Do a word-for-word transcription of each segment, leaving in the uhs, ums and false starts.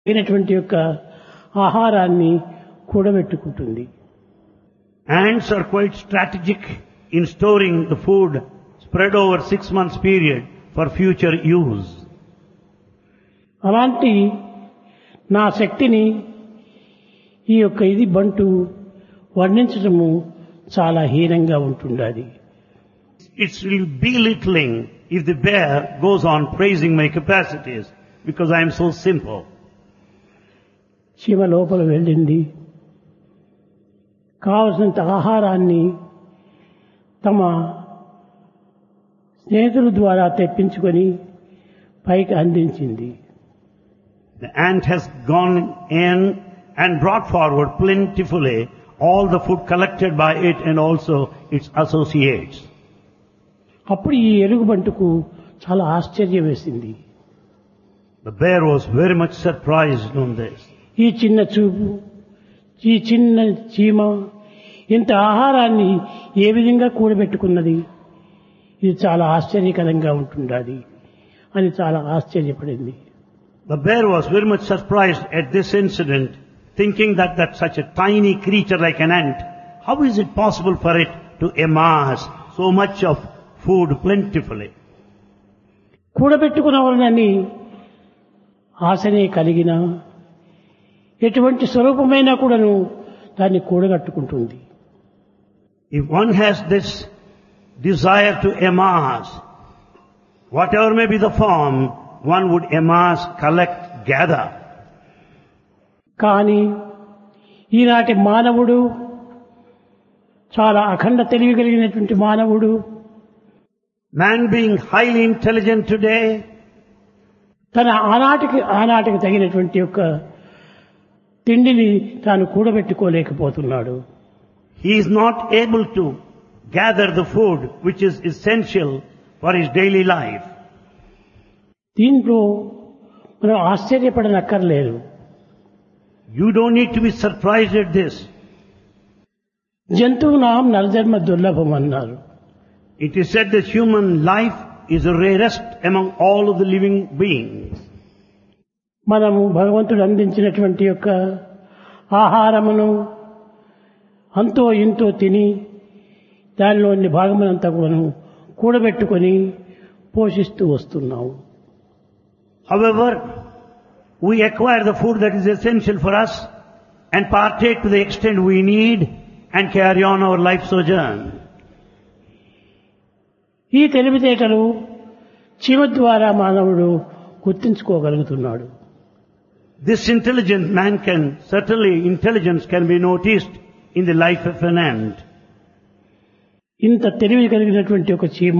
అయినటువంటి యొక్క ఆహారాన్ని కూడబెట్టుకుంటుంది. Ants are quite strategic in storing the food spread over six months period for future use. అలాంటి నా శక్తిని ఈ యొక్క ఇది బంటు వర్ణించడము చాలా హీనంగా ఉంటుండాలి. It's belittling if the bear goes on praising my capacities because I am so simple. చీమ లోపల వెళ్ళింది, కావలసినంత ఆహారాన్ని తమ స్నేహితుల ద్వారా తెప్పించుకొని పైకి అందించింది. The ant has gone in and brought forward plentifully all the food collected by it and also its associates. అప్పుడు ఈ ఎలుగుబంటుకు చాలా ఆశ్చర్యం వేసింది. The bear was very much surprised on this. ఈ చిన్న చూపు, ఈ చిన్న చీమ ఇంత ఆహారాన్ని ఏ విధంగా కూడబెట్టుకున్నది, ఇది చాలా ఆశ్చర్యకరంగా ఉంటుండాలి అని చాలా ఆశ్చర్యపడింది. The bear was very much surprised at this incident, thinking that that such a tiny creature like an ant, how is it possible for it to amass so much of food plentifully? కూడబెట్టుకున్న వలనని ఆశనే కలిగిన ఎటువంటి స్వరూపమైనా కూడాను దాన్ని కూడగట్టుకుంటుంది. If one has this desire to amass, whatever may be the form, one would amass, collect, gather. కానీ ఈనాటి మానవుడు చాలా అఖండ తెలివి కలిగినటువంటి మానవుడు, Man being highly intelligent today, తన ఆనాటికి ఆనాటికి తగినటువంటి యొక్క తిండిని తాను కూడబెట్టుకోలేకపోతున్నాడు. he is not able to gather the food which is essential for his daily life. దీంట్లో మనం ఆశ్చర్యపడనక్కర్లేదు. You don't need to be surprised at this. జంతువునాం నరజన్మ దుర్లభం అన్నారు. It is said that human life is the rarest among all of the living beings. మనము భగవంతుడు అందించినటువంటి యొక్క ఆహారమును అంతో ఇంతో తిని దానిలోని భాగమునంతా కూడాను కూడబెట్టుకొని పోషిస్తూ వస్తున్నాము. However, we acquire the food that is essential for us and partake to the extent we need and carry on our life sojourn. ఈ తెలివితేటలు చీమ ద్వారా మానవుడు గుర్తించుకోగలుగుతున్నాడు. This intelligent man can, certainly intelligence can be noticed in the life of an ant. ఇంత తెలివి కలిగినటువంటి ఒక చీమ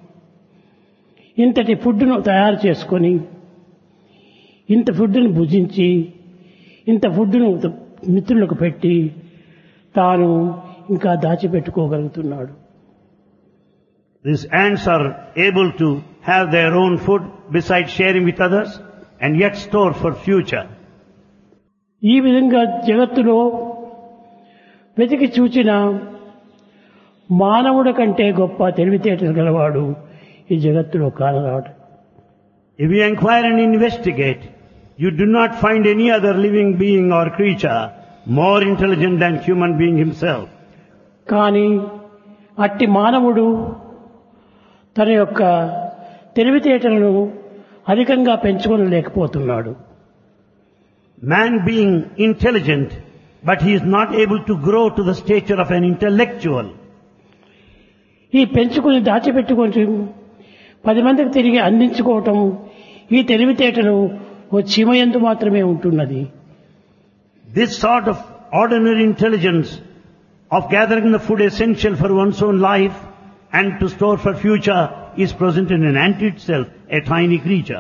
ఇంతటి ఫుడ్ను తయారు చేసుకొని ఇంత ఫుడ్ను భుజించి ఇంత ఫుడ్ను మిత్రులకు పెట్టి తాను ఇంకా దాచిపెట్టుకోగలుగుతున్నాడు. These ants are able to have their own food besides sharing with others and yet store for future. ఈ విధంగా జగత్తులో వెతికి చూచిన మానవుడి కంటే గొప్ప తెలివితేటలు గలవాడు ఈ జగత్తులో కానరావడం. If you inquire and investigate, you do not find any other living being or creature more intelligent than human being himself. కానీ అట్టి మానవుడు తన యొక్క తెలివితేటలను అధికంగా పెంచుకోలేకపోతున్నాడు. Man being intelligent, but he is not able to grow to the stature of an intellectual. ఈ పెంచుకుని దాచిపెట్టుకొని పది మందికి తిరిగి అందించుకోవటం ఈ తెలివితేటలు ఓ చీమయందు మాత్రమే ఉంటున్నది. This sort of ordinary intelligence of gathering the food essential for one's own life and to store for future is present in an ant itself, a tiny creature.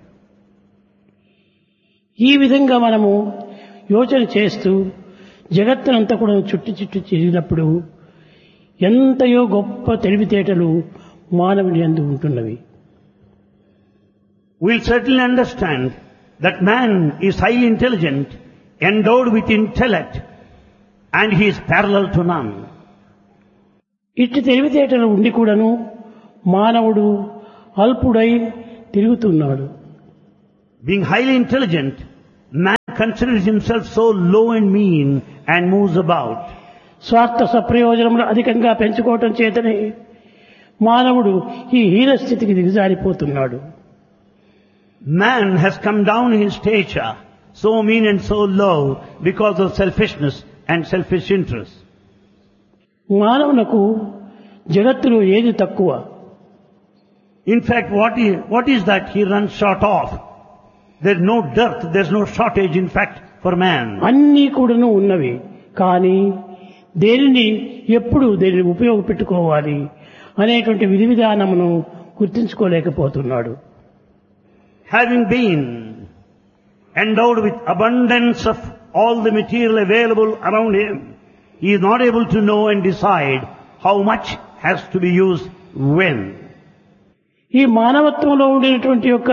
ఈ విధంగా మనము యోచన చేస్తూ జగత్తునంతా కూడా చుట్టు చుట్టు చేసినప్పుడు ఎంతయో గొప్ప తెలివితేటలు మానవుని యందు ఉంటున్నవి. We'll certainly understand that man is highly intelligent, endowed with intellect, and he is parallel to none. ఇట్టి తెలివితేటలు ఉండి కూడాను మానవుడు అల్పుడై తిరుగుతున్నాడు. Being highly intelligent, Man considers himself so low and mean and moves about. స్వార్థ సప్రయోజనములు అధికంగా పెంచుకోవటం చేతనే మానవుడు ఈ హీన స్థితికి దిగజారిపోతున్నాడు. Man has come down in stature, so mean and so low because of selfishness and selfish interest. మానవునకు జగత్తులో ఏది తక్కువ? In fact, what is, what is that he runs short of? There's no dearth, there's no shortage in fact for man. అన్నీ కూడాను ఉన్నవి, కానీ దేనిని ఎప్పుడు దేనిని ఉపయోగపెట్టుకోవాలి అనేటువంటి విధి విధానమును గుర్తించుకోలేకపోతున్నాడు. Having been endowed with abundance of all the material available around him, he is not able to know and decide how much has to be used when. ఈ మానవత్వంలో ఉండేటువంటి యొక్క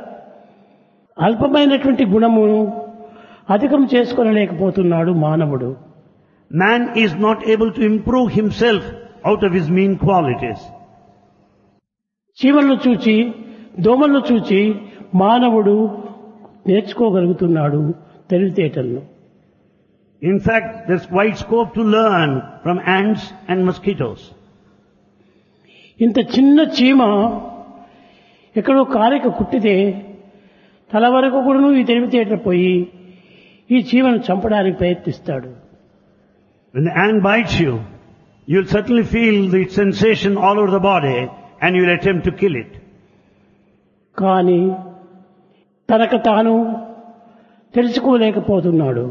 అల్పమైనటువంటి గుణమును అధికం చేసుకోలేకపోతున్నాడు మానవుడు. Man is not able to improve himself out of his mean qualities. చీమలను చూచి దోమలను చూచి మానవుడు నేర్చుకోగలుగుతున్నాడు తెలివితేటలను. In fact, there's wide scope to learn from ants and mosquitoes. ఇంత చిన్న చీమ ఎక్కడో కాలిక కుట్టితే తల వరకు కూడా ఈ తెలివితేటలు పోయి ఈ చీమను చంపడానికి ప్రయత్నిస్తాడు. When the ant bites you, you'll certainly feel the sensation all over the body and you'll attempt to kill it. కానీ తనకు తాను తెలుసుకోలేకపోతున్నాడు.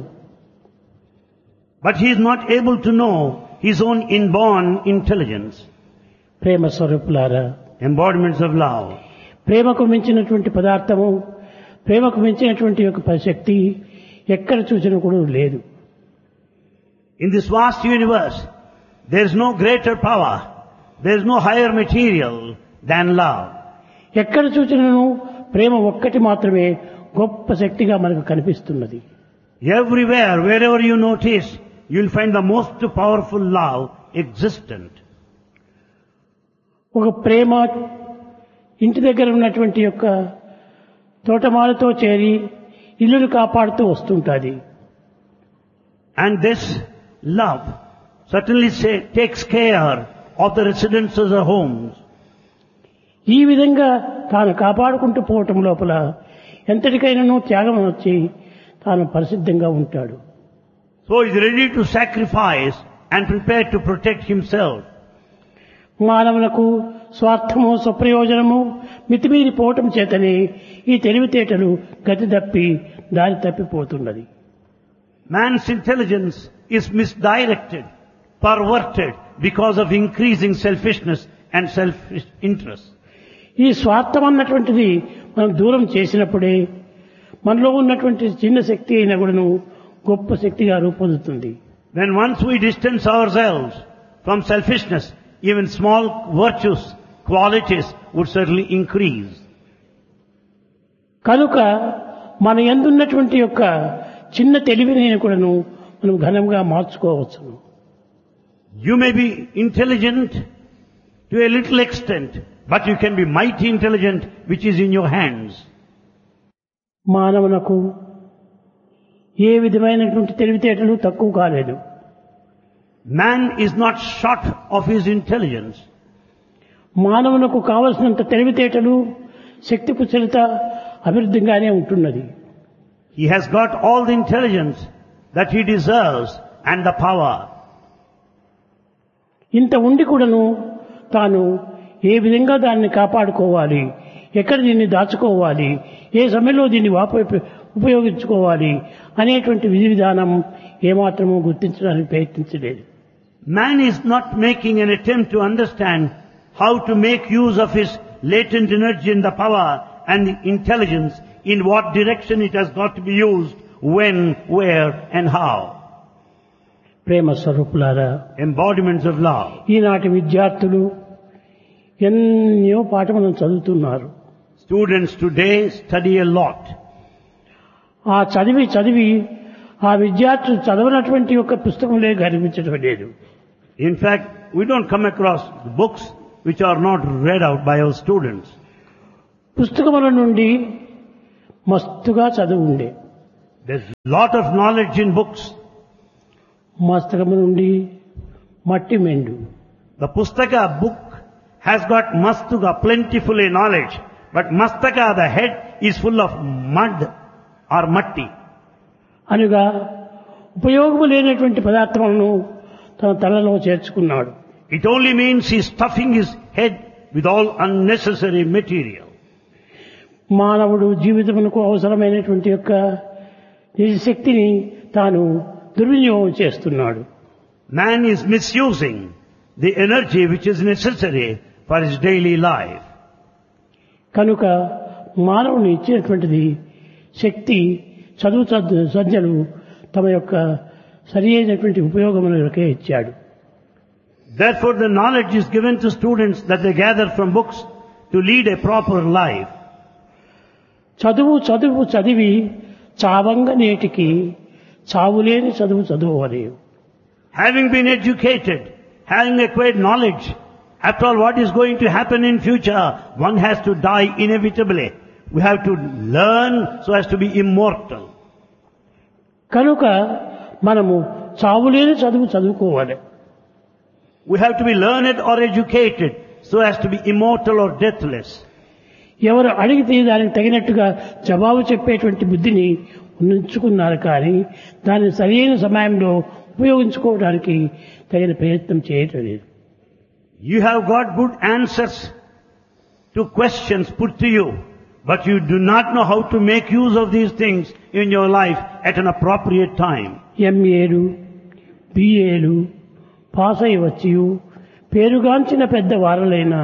But he is not able to know his own inborn intelligence. ప్రేమ స్వరూపులారా, Embodiments of love. ప్రేమకు మించినటువంటి పదార్థము, ప్రేమకు మించినటువంటి యొక్క శక్తి ఎక్కడ చూసినా కూడా లేదు. In this vast universe, there is no greater power, there is no higher material than love. ఎక్కడ చూసినను ప్రేమ ఒక్కటి మాత్రమే గొప్ప శక్తిగా మనకు కనిపిస్తున్నది. Everywhere, wherever you notice, you will find the most powerful love existent. ఒక ప్రేమ ఇంటి దగ్గర ఉన్నటువంటి యొక్క తోటమాలతో చేరి ఇల్లును కాపాడుతూ వస్తుంటుంది. And this love certainly say, takes care of the residences or homes. ఈ విధంగా తాను కాపాడుకుంటూ పోవటం లోపల ఎంతటికైనాను త్యాగం వచ్చి తాను పరిశుద్ధంగా ఉంటాడు. So he is ready to sacrifice and prepare to protect himself. మానవులకు స్వార్థము స్వప్రయోజనము మితిమీరిపోవటం చేతనే ఈ తెలివితేటలు గతి తప్పి దారి తప్పిపోతున్నది. Man's intelligence is misdirected, perverted because of increasing selfishness and selfish interest. ఈ స్వార్థం అన్నటువంటిది మనం దూరం చేసినప్పుడే మనలో ఉన్నటువంటి చిన్న శక్తి అయినా కూడాను గొప్ప శక్తిగా రూపొందుతుంది. When once we distance ourselves from selfishness, even small virtues, qualities would certainly increase. కనుక మన యందున్నటువంటి యొక్క చిన్న తెలివిని కూడాను మనం ఘనంగా మార్చుకోవచ్చు. You may be intelligent to a little extent, but you can be mighty intelligent which is in your hands. మానవునకు ఏ విధమైనటువంటి తెలివితేటలు తక్కువ కాలేదు. Man is not short of his intelligence. మానవునకు కావలసినంత తెలివితేటలు శక్తి కుశలత అభివృద్ధిగానే ఉంటున్నది. He has got all the intelligence that he deserves and the power. ఇంత ఉండి కూడాను తాను ఏ విధంగా దాన్ని కాపాడుకోవాలి, ఎక్కడ దీన్ని దాచుకోవాలి, ఏ సమయంలో దీన్ని ఉపయోగించుకోవాలి అనేటువంటి విధి విధానం ఏమాత్రమూ గుర్తించడానికి ప్రయత్నించలేదు. Man is not making an attempt to understand how to make use of his latent energy and the power and the intelligence, in what direction it has got to be used, when, where and how. ప్రేమ స్వరూపులారా, Embodiments of love. ఈనాటి విద్యార్థులు ఎన్నో పాఠములను చదువుతున్నారు. Students today study a lot. ఆ చదివి చదివి ఆ విద్యార్థులు చదవనటువంటి యొక్క పుస్తకంలే కనిపించడం లేదు. In fact, we don't come across books which are not read out by our students. పుస్తకముల నుండి మస్తుగా చదువు ఉండే. There's lot of knowledge in books. మస్తకము నుండి మట్టి మెండు. The Pustaka book has got Mastuka, plentifully knowledge. But Mastaka, the head, is full of mud or matti. అనగా ఉపయోగము లేనటువంటి పదార్థములను తన తలలో చేర్చుకున్నాడు. It only means he's stuffing his head with all unnecessary material. మానవుడు జీవితమునకు అవసరమైనటువంటి యొక్క ఈ శక్తిని తాను దుర్వినియోగం చేస్తున్నాడు. Man is misusing the energy which is necessary for his daily life. కనుక మానవుని ఇచ్చినటువంటిది శక్తి, చదువు సంధ్యలు తమ యొక్క సరి అయినటువంటి ఉపయోగములకే ఇచ్చాడు. Therefore the knowledge is given to students that they gather from books to lead a proper life. చదువు చదువు చదివి చావంగ నేటికి చావులేని చదువు చదువువని. Having been educated, having acquired knowledge, after all what is going to happen in future, one has to die inevitably. We have to learn so as to be immortal. కనుక మనము చావులేని చదువు చదువుకోవాలి. We have to be learned or educated so as to be immortal or deathless. ఎవరు అడిగితే దానికి తగినట్టుగా జవాబు చెప్పేటువంటి బుద్ధిని ఉంచుకున్నారు కానీ దాన్ని సరైన సమయంలో ఉపయోగించుకోవడానికి తగిన ప్రయత్నం చేయటం లేదు. You have got good answers to questions put to you, but you do not know how to make use of these things in your life at an appropriate time. ఎంఏలు బిఏలు pass అయి వచ్చి పేరుగాంచిన పెద్ద వారలైనా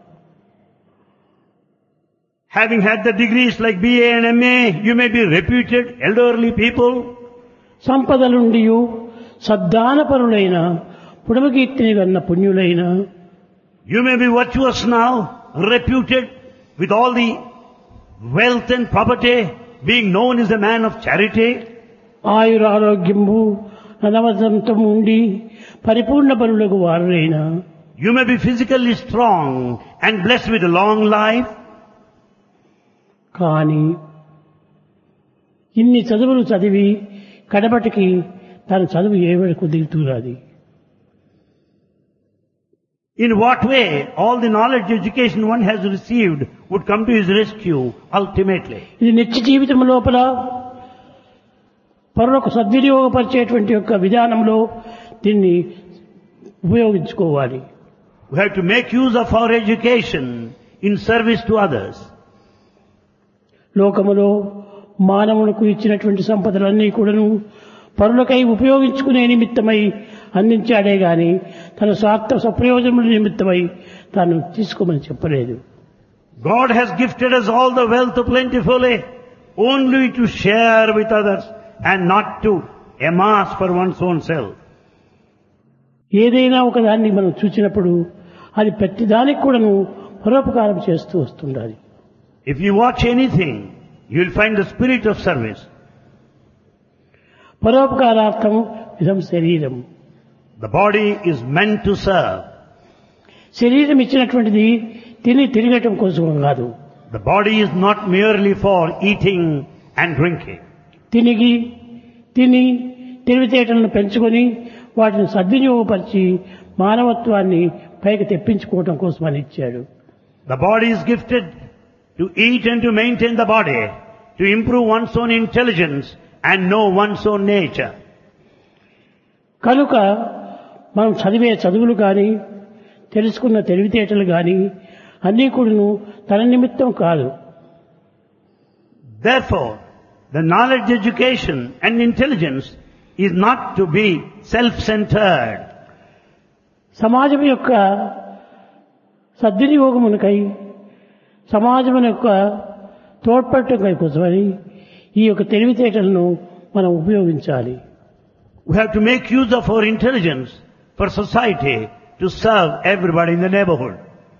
Having had the degrees like B A and M A, you may be reputed elderly people. సంపదలుండియు సద్దానపరులైన పుడమకీర్తిని Ganna పుణ్యులైన You may be virtuous now, reputed with all the wealth and property, being known as a man of charity. ఆయురారోగ్యము నవదంతం ఉండి పరిపూర్ణ బలులకు వారులైన You may be physically strong and blessed with a long life. కానీ ఇన్ని చదువులు చదివి కడపటికి తన చదువు ఏ వరకు దిగుతున్నది. In what way all the knowledge education one has received would come to his rescue ultimately. ఇది నిత్య జీవితం లోపల పరులకు సద్వినియోగపరిచేటువంటి యొక్క విధానంలో దీన్ని ఉపయోగించుకోవాలి. We have to make use of our education in service to others. లోకములో మానవులకు ఇచ్చినటువంటి సంపదలన్నీ కూడాను పరులకై ఉపయోగించుకునే నిమిత్తమై అందించాడే గాని తన స్వార్థ సప్రయోజనముల నిమిత్తమై తాను తీసుకోమని చెప్పలేదు. God has gifted us all the wealth plentifully only to share with others and not to amass for one's own self. ఏదైనా ఒకదాన్ని మనం చూసినప్పుడు అది ప్రతిదానికి కూడాను పరోపకారం చేస్తూ వస్తుండాలి. If you watch anything, you will find the spirit of service. పరోపకారార్థం ఇదం శరీరం. The body is meant to serve. శరీరం ఇచ్చినటువంటిది తిని తిరగటం కోసం కాదు. The body is not merely for eating and drinking. తినిగి తిని తెలివితేటలను పెంచుకొని వాటిని సద్వినియోగపరిచి మానవత్వాన్ని పైకి తెప్పించుకోవటం కోసం అని ఇచ్చాడు. The body is gifted to eat and to maintain the body, to improve one's own intelligence and know one's own nature. కనుక మనం చదివే చదువులు కానీ తెలుసుకున్న తెలివితేటలు కానీ అన్నీ కూడాను తన నిమిత్తం కాదు. Therefore, the knowledge, education and intelligence is not to be self-centered. సమాజం యొక్క సద్వినియోగమునకై సమాజం యొక్క తోడ్పడటం కోసమని ఈ యొక్క తెలివితేటలను మనం ఉపయోగించాలి. We have to make use of our intelligence for society to serve everybody in the neighborhood.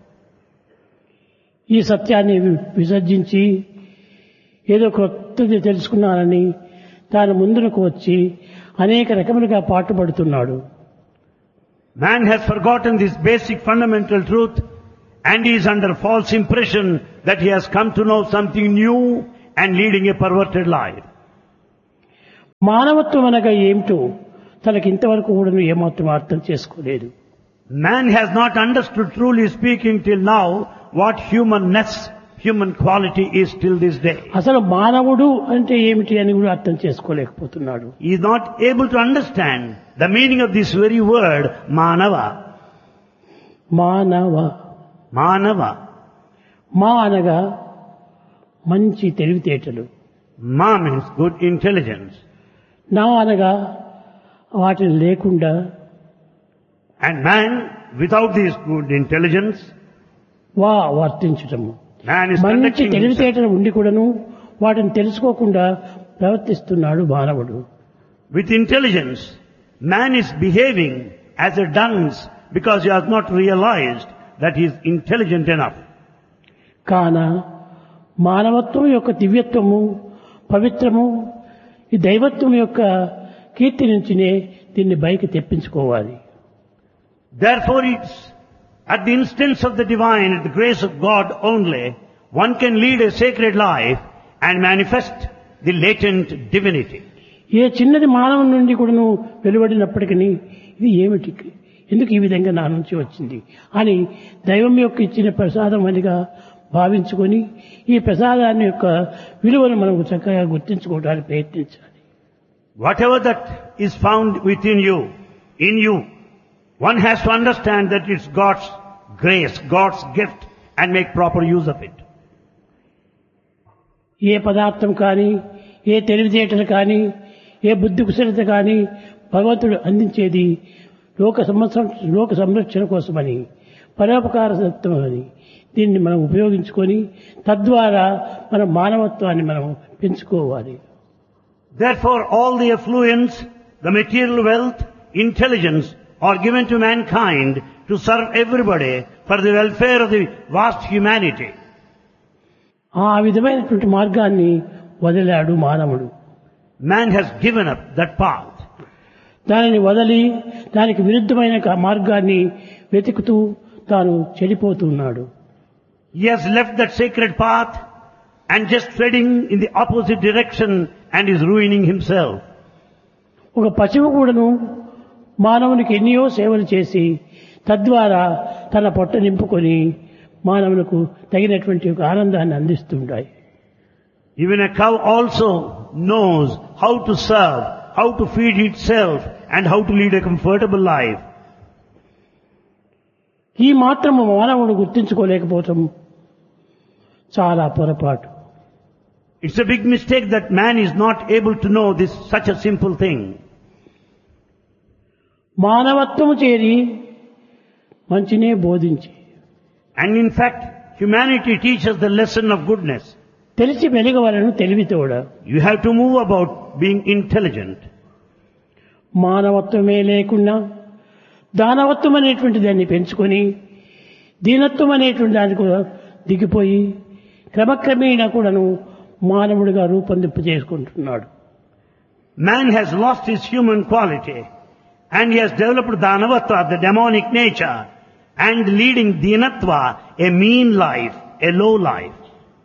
ఈ సత్యాన్ని విసర్జించి ఏదో కొత్తది తెలుసుకున్నానని తాను ముందుకు వచ్చి అనేక రకములుగా పాటుపడుతున్నాడు. Man has forgotten this basic fundamental truth and he is under false impression that he has come to know something new and leading a perverted life. మానవత్వం అనగా ఏమిటో తనకి ఇంతవరకు కూడా ఏమాత్రం అర్థం చేసుకోలేదు. Man has not understood, truly speaking, till now what humanness, human quality is till this day. అసలు మానవుడు అంటే ఏమిటి అని కూడా అర్థం చేసుకోలేకపోతున్నాడు. He is not able to understand the meaning of this very word, Manava. మానవ Manava. మా అనగా మంచి తెలివితేటలు, Ma means good intelligence. నా అనగా వాటిని లేకుండా, And man, without this good intelligence, వా వర్తించటము. man is మంచి conducting himself. తెలివితేటలు ఉండి కూడాను వాటిని తెలుసుకోకుండా ప్రవర్తిస్తున్నాడు మానవుడు. With intelligence, man is behaving as a dunce because he has not realized that he is intelligent enough. కాన మానవత్వం యొక్క దివ్యత్వము, పవిత్రము, ఈ దైవత్వం యొక్క కీర్తి నుంచినే దీన్ని బయకి తెప్పించుకోవాలి. Therefore, it's at the instance of the divine, at the grace of God only, one can lead a sacred life and manifest the latent divinity. ఏ చిన్నది మానవుని నుండి కూడాను వెలువడినప్పటికీ ఇది ఏమిటి, ఎందుకు ఈ విధంగా నా నుంచి వచ్చింది అని దైవం యొక్క ఇచ్చిన ప్రసాదం అనిగా భావించుకొని ఈ ప్రసాదాన్ని యొక్క విలువను మనం చక్కగా గుర్తించుకోవడానికి ప్రయత్నించాలి. Whatever that is found within you, in you, one has to understand that it's God's grace, God's gift, and make proper use of it. ఏ పదార్థం కానీ, ఏ తెలివితేటలు కానీ, ఏ బుద్ధి కుశలత కానీ భగవంతుడు అందించేది లోక సంరక్షణ లోక సంరక్షణ కోసమని, పరోపకార సత్వమని దీన్ని మనం ఉపయోగించుకొని తద్వారా మన మానవత్వాన్ని మనం పెంచుకోవాలి. Therefore, all the affluence, the material wealth, intelligence are given to mankind to serve everybody for the welfare of the vast humanity. ఆ విధమైనటువంటి మార్గాన్ని వదిలాడు మానవుడు. Man has given up that path. దానిని వదిలి దానికి విరుద్ధమైన మార్గాన్ని వెతుకుతూ తాను చెడిపోతున్నాడు. He has left that sacred path and just treading in the opposite direction and is ruining himself. ఒక పశువు కూడాను మానవునికి ఎన్నో సేవలు చేసి తద్వారా తన పొట్ట నింపుకొని మానవులకు తగినటువంటి ఒక ఆనందాన్ని అందిస్తుంటాయి. Even a cow also knows how to serve, how to feed itself, and how to lead a comfortable life. ఈ మాత్రము మానవుడు గుర్తించుకోలేకపోవటం చాలా పొరపాటు. It's a big mistake that man is not able to know this, such a simple thing. మానవత్వము చేరి మంచినే బోధించి, And in fact, humanity teaches the lesson of goodness. తెలిసి వెలుగవలను తెలివితోడ. You have to move about being intelligent. మానవత్వమే లేకుండా దానవత్వం అనేటువంటి దాన్ని పెంచుకొని దీనత్వం అనేటువంటి దాన్ని కూడా దిగిపోయి క్రమక్రమేణా కూడాను మానవుడిగా రూపొందింప చేసుకుంటున్నాడు. Man has lost his human quality and he has developed danavatva, the demonic nature, and leading dinatva, a mean life, a low life.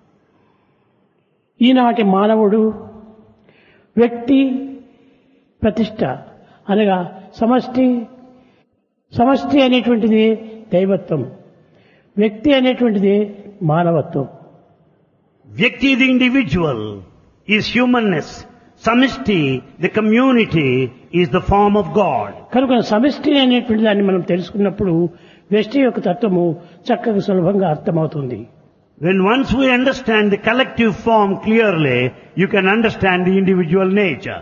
ఈనాటి మానవుడు వ్యక్తి ప్రతిష్ట అనగా సమష్టి, సమష్టి అనేటువంటిది దైవత్వం, వ్యక్తి అనేటువంటిది మానవత్వం. Vyakti, the individual, is humanness. Samishti, the community, is the form of God. కనుక సమిష్టి అనేటువంటి దాన్ని మనం తెలుసుకున్నప్పుడు వ్యష్టి యొక్క తత్వము చక్కగా సులభంగా అర్థమవుతుంది. When once we understand the collective form clearly, you can understand the individual nature.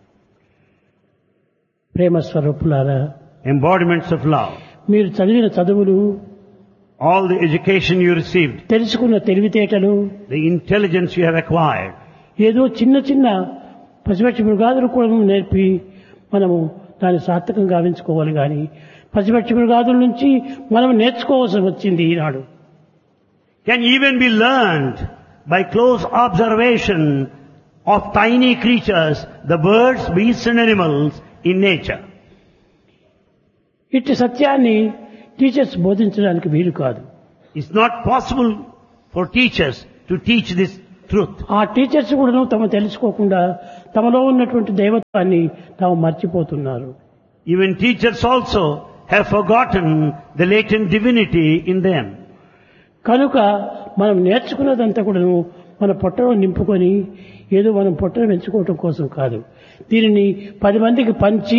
ప్రేమ స్వరూపులారా, Embodiments of love. మీరు చదివిన చదువులు, All the education you received, తెలుసుకున్న తెలివితేటలు, the intelligence you have acquired, ఏదో చిన్న చిన్న పసిపక్షి మృగాదులు కూడా నేర్పి మనము దాన్ని సార్థకం గావించుకోవాలి. కానీ పసిపక్షి మృగాదుల నుంచి మనం నేర్చుకోవాల్సి వచ్చింది ఈనాడు. can even be learned by close observation of tiny creatures, the birds, beasts and animals in nature. ఇట్టి సత్యాన్ని టీచర్స్ బోధించడానికి వీలు కాదు. It's not possible for teachers to teach this truth. ఆ టీచర్స్ కూడా తమ తెలుసుకోకుండా తమలో ఉన్నటువంటి దైవత్వాన్ని తాము మర్చిపోతున్నారు. Even teachers also have forgotten the latent divinity in them. కనుక మనం నేర్చుకున్నదంతా కూడాను మన పొట్టలో నింపుకొని ఏదో మనం పొట్టను పెంచుకోవటం కోసం కాదు. దీనిని పది మందికి పంచి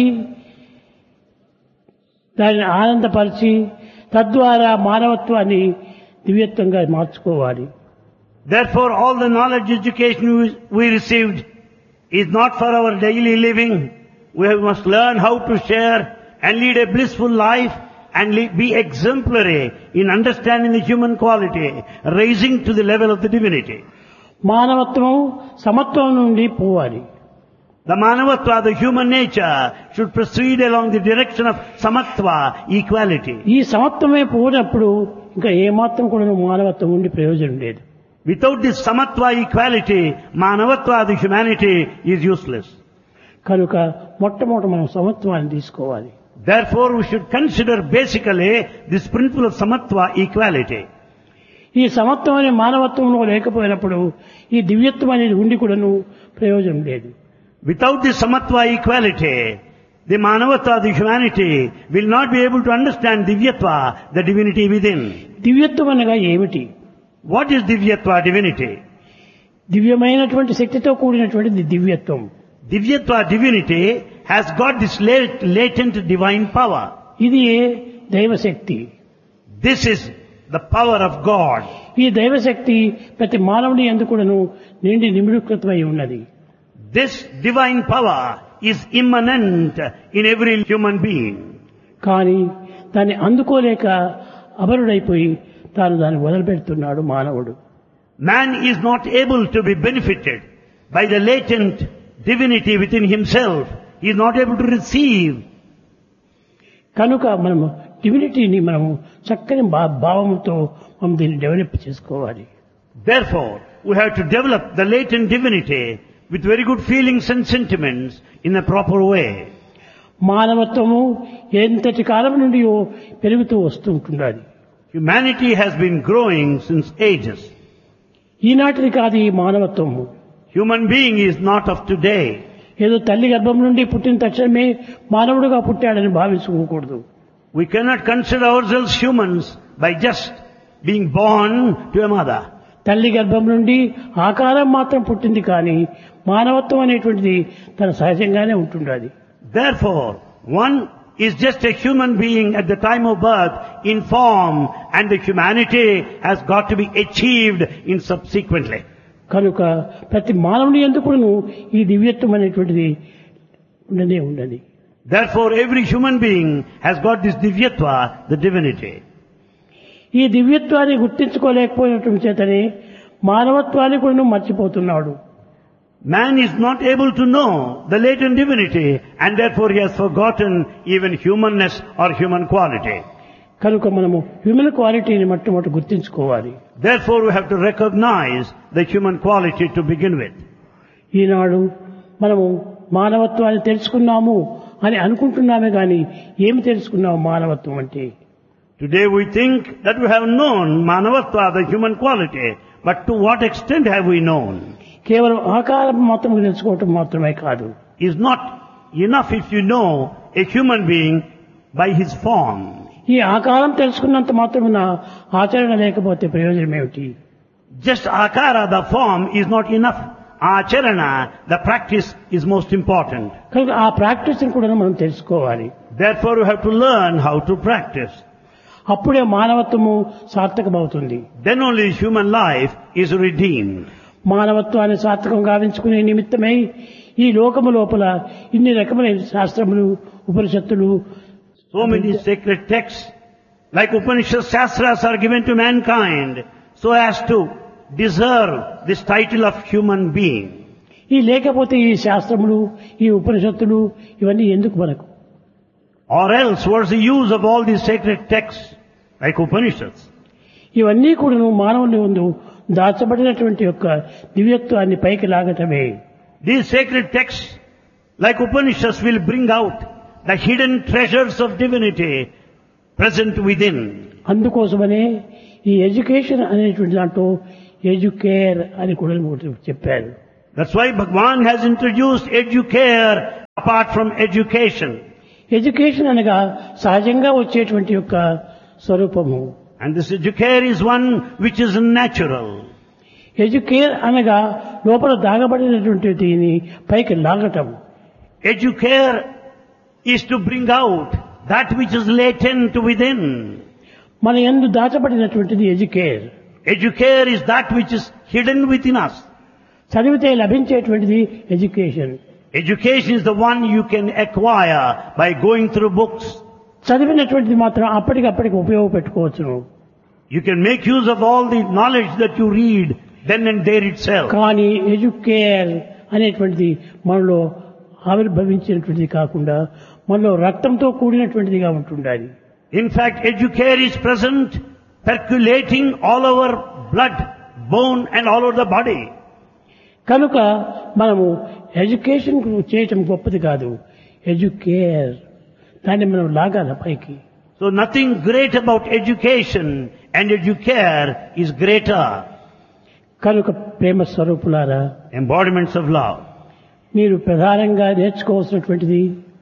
దానిని ఆనందపరిచి తద్వారా మానవత్వాన్ని దివ్యత్వంగా మార్చుకోవాలి. Therefore, all the knowledge education we received is not for our daily living. We must learn how to share and lead a blissful life and be exemplary in understanding the human quality, raising to the level of the divinity. మానవత్వం సమత్వం నుండి పోవాలి. The manavatva, the human nature, should proceed along the direction of samatva, equality. ఈ సమత్వమే పోయినప్పుడు ఇంకా ఏమాత్రం కూడా మానవత్వం ఉండి ప్రయోజనం లేదు. Without this samatva, equality, manavatva, the humanity, is useless. కనుక మొట్టమొదట మనం సమత్వాన్ని తీసుకోవాలి. Therefore, we should consider basically this principle of samatva, equality. ఈ సమత్వం అనే మానవత్వంలో లేకపోయినప్పుడు ఈ దివ్యత్వం అనేది ఉండి కూడాను ప్రయోజనం లేదు. Without this samatva, equality, the manavatva, the humanity, will not be able to understand divyatva, the divinity within. దివ్యత్వం అనగా ఏమిటి? What is divyatva, divinity? దివ్యమైనటువంటి శక్తితో కూడినటువంటి దివ్యత్వం. Divyatva, divinity, has got this latent divine power. ఇది దైవశక్తి. This is the power of God. ఈ దైవశక్తి ప్రతి మానవుని యందు కూడాను నిండి నిమిడీకృతమై ఉన్నది. This divine power is immanent in every human being. కానీ దాన్ని అందుకోలేక అబరుడైపోయి తాను దాన్ని వదిలిపెడుతున్నాడు మానవుడు. Man is not able to be benefited by the latent divinity within himself. He is not able to receive. కనుక మనము డివినిటీని మనము చక్కని భావముతో మనం దీన్ని డెవలప్ చేసుకోవాలి. Therefore, we have to develop the latent divinity with very good feelings and sentiments in a proper way. మానవత్వము ఎంతటి కాలం నుండి పెరుగుతూ వస్తూ ఉంటున్నది. Humanity has been growing since ages. ఈనాటిది కాదు ఈ మానవత్వము. Human being is not of today. ఏదో తల్లి గర్భం నుండి పుట్టిన తక్షణమే మానవుడుగా పుట్టాడని భావించుకోకూడదు. We cannot consider ourselves humans by just being born to a mother. తల్లి గర్భం నుండి ఆకారం మాత్రం పుట్టింది కానీ మానవత్వం అనేటువంటిది తన సహజంగానే ఉంటుండాలి. Therefore, one is just a human being at the time of birth in form, and the humanity has got to be achieved in subsequently. కనుక ప్రతి మానవుని ఎందుకును ఈ దివ్యత్వం అనేటువంటిది ఉండనే ఉండదు. Therefore, every human being has got this divyatva, the divinity. ఈ దివ్యత్వాన్ని గుర్తించుకోలేకపోవడం చేతనే మానవత్వాన్ని కూడా మర్చిపోతున్నాడు. Man is not able to know the latent divinity, and therefore he has forgotten even humanness or human quality. కనుక మనము హ్యూమన్ క్వాలిటీని మొట్టమొదటి గుర్తించుకోవాలి. Therefore, we have to recognize the human quality to begin with. ఈనాడు మనము మానవత్వాన్ని తెలుసుకున్నాము అని అనుకుంటున్నామే కానీ ఏమి తెలుసుకున్నాము మానవత్వం అంటే? Today we think that we have known manavatva, the human quality, but to what extent have we known? కేవలం ఆకారం మాత్రం తెలుసుకోవటం మాత్రమే కాదు. Is not enough if you know a human being by his form. ఈ ఆకారం తెలుసుకున్నంత మాత్రమున ఆచరణ లేకపోతే ప్రయోజనం ఏమిటి? Just akara, the form, is not enough. Acharana, the practice, is most important. కనుక ఆ ప్రాక్టీస్ ని కూడా మనం తెలుసుకోవాలి. Therefore, we have to learn how to practice. అప్పుడే మానవత్వము సార్థకమవుతుంది. Then only human life is redeemed. మానవత్వాన్ని సార్థకం గావించుకునే నిమిత్తమై ఈ లోకము లోపల ఇన్ని రకమైన శాస్త్రములు, ఉపనిషత్తులు, so many sacred texts like Upanishad Shastras are given to mankind so as to deserve this title of human being. ఈ లేకపోతే ఈ శాస్త్రములు, ఈ ఉపనిషత్తులు ఇవన్నీ ఎందుకు మనకు? Or else what's the use of all these sacred texts like Upanishads? ఇవన్నీ కూడా మానవుని ముందు దాచబడినటువంటి యొక్క దివ్యత్వాన్ని పైకి లాగటమే. These sacred texts like Upanishads will bring out the hidden treasures of divinity present within. అందుకోసమనే ఈ ఎడ్యుకేషన్ అనేటువంటి దాంట్లో ఎడ్యుకేర్ అని కూడా ఒకటి చెప్పారు. That's why Bhagwan has introduced educare apart from education. Education అనగా సహజంగా వచ్చేటువంటి యొక్క స్వరూపము. And this educare is one which is natural. Educare అనగా లోపల దాగబడినటువంటి దీన్ని పైకి లాగటం. Educare is to bring out that which is latent within. మన యందు దాచబడినటువంటిది educare. Educare is that which is hidden within us. చదివితే లభించేటువంటిది education. Education is the one you can acquire by going through books. చదివినటువంటిది మాత్రం అప్పటికప్పటికి ఉపయోగపెట్టుకోవచ్చును. You can make use of all the knowledge that you read then and there itself. కానీ educare అనేటువంటిది మనలో ఆవిర్భవించినటువంటిది కాకుండా మనలో రక్తంతో కూడినటువంటిదిగా ఉంటుండాలి. In fact, educare is present, percolating all over blood, bone and all over the body. కనుక మనము education చేయటం గొప్పది కాదు, ఎడ్యుకేర్ దాన్ని మనం లాగాల పైకి. So nothing great about education and educare is greater. కనుక ప్రేమ స్వరూపులారా, Embodiments of love. మీరు ప్రధానంగా నేర్చుకోవాల్సినటువంటిది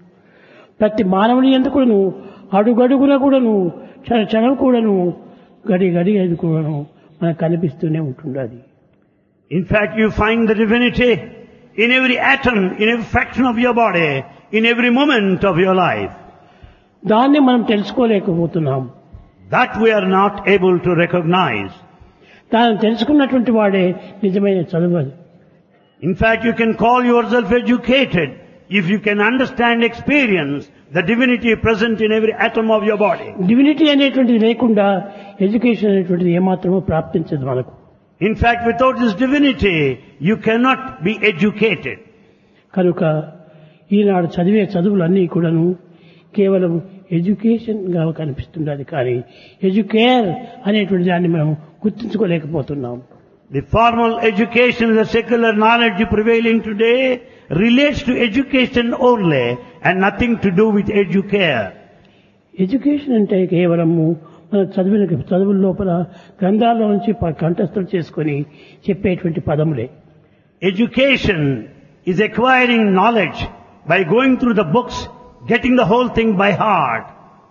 ప్రతి మానవుని ఎందుకు కూడాను అడుగడుగున కూడాను క్షణ క్షణం కూడాను గడి గడి అది కూడాను మనకు కనిపిస్తూనే ఉంటుండాలి. In fact, you find the divinity in every atom, in every fraction of your body, in every moment of your life. దాన్ని మనం తెలుసుకోలేకపోతున్నాం. That we are not able to recognize. దాన్ని తెలుసుకున్నటువంటి వాడే నిజమైన చదువు. In fact, you can call yourself educated if you can understand, experience the divinity present in every atom of your body. Divinity అనేటువంటిది లేకుండా education అనేటువంటిది ఏమాత్రమూ ప్రాప్తించదు మనకు. In fact, without this divinity, you cannot be educated. కనుక ఈనాడు చదివే చదువులన్నీ కూడాను కేవలం education గా కనిపిస్తుండాలి, కానీ ఎడ్యుకేర్ అనేటువంటి దాన్ని మనం గుర్తించుకోలేకపోతున్నాం. The formal education, the secular knowledge prevailing today relates to education only and nothing to do with educare. Education అంటే కేవలము మన చదివిన చదువుల లోపల గ్రంథాల్లో నుంచి కంఠస్థం చేసుకొని చెప్పేటువంటి పదములే. Education is acquiring knowledge by going through the books, getting the whole thing by heart.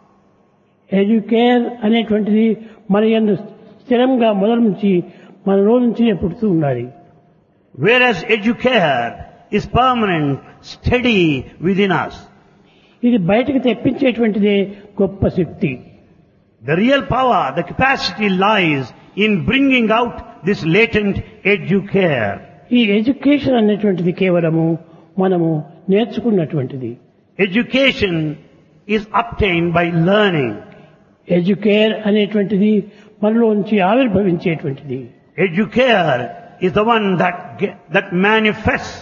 Educare అనేటువంటిది మన యందు స్థిరంగా మొదలు నుంచి మన రోజు నుంచి పుడుతూ ఉండాలి. Whereas educare is permanent, steady within us. ఇది బయటకు తెప్పించేటువంటిదే గొప్ప శక్తి. The real power, the capacity lies in bringing out this latent educare. ఈ ఎడ్యుకేషన్ అనేటువంటిది కేవలము మనము నేర్చుకున్నటువంటిది. Education is obtained by learning. Educare అనేటువంటిది మనలో నుంచి ఆవిర్భవించేటువంటిది. Educare is the one that ge- that manifests.